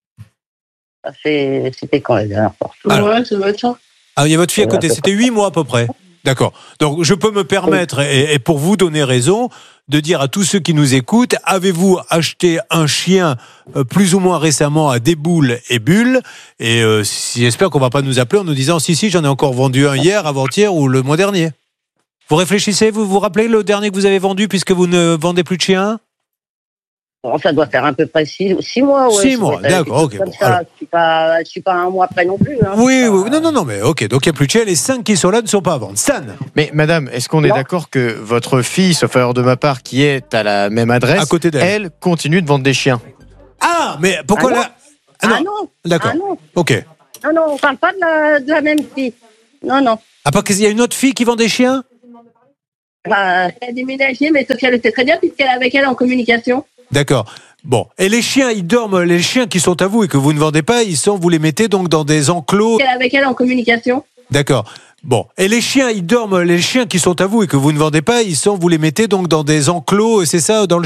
C'était quand la dernière fois? Alors, ça va être ça. Il y a votre fille à côté, c'était 8 mois à peu près. D'accord. Donc je peux me permettre, et pour vous donner raison, de dire à tous ceux qui nous écoutent: avez-vous acheté un chien plus ou moins récemment à Desboules et Bulle? Et j'espère qu'on ne va pas nous appeler en nous disant: si, j'en ai encore vendu un hier, avant-hier ou le mois dernier. Vous réfléchissez, vous vous rappelez le dernier que vous avez vendu, puisque vous ne vendez plus de chiens? Bon, ça doit faire à peu près 6 mois. Ouais, 6 mois, d'accord, ok. Comme ça, je suis pas un mois près non plus. Hein. Oui, non, mais ok, donc il n'y a plus de chiens, les 5 qui sont là ne sont pas à vendre. Stan. Mais madame, est-ce qu'on est d'accord que votre fille, sauf erreur de ma part, qui est à la même adresse, à côté d'elle, elle continue de vendre des chiens? Ah, mais pourquoi là? Non. D'accord. Ah non. Ok. Non, on parle pas de la même fille. Non. Ah, parce qu'il y a une autre fille qui vend des chiens? Elle a déménagé, mais Sophia le sait très bien, puisqu'elle est avec elle en communication. D'accord. Bon. Et les chiens, ils dorment, les chiens qui sont à vous et que vous ne vendez pas, vous les mettez donc dans des enclos. Elle est avec elle en communication. D'accord. Bon. Et les chiens, ils dorment, les chiens qui sont à vous et que vous ne vendez pas, vous les mettez donc dans des enclos, c'est ça, dans le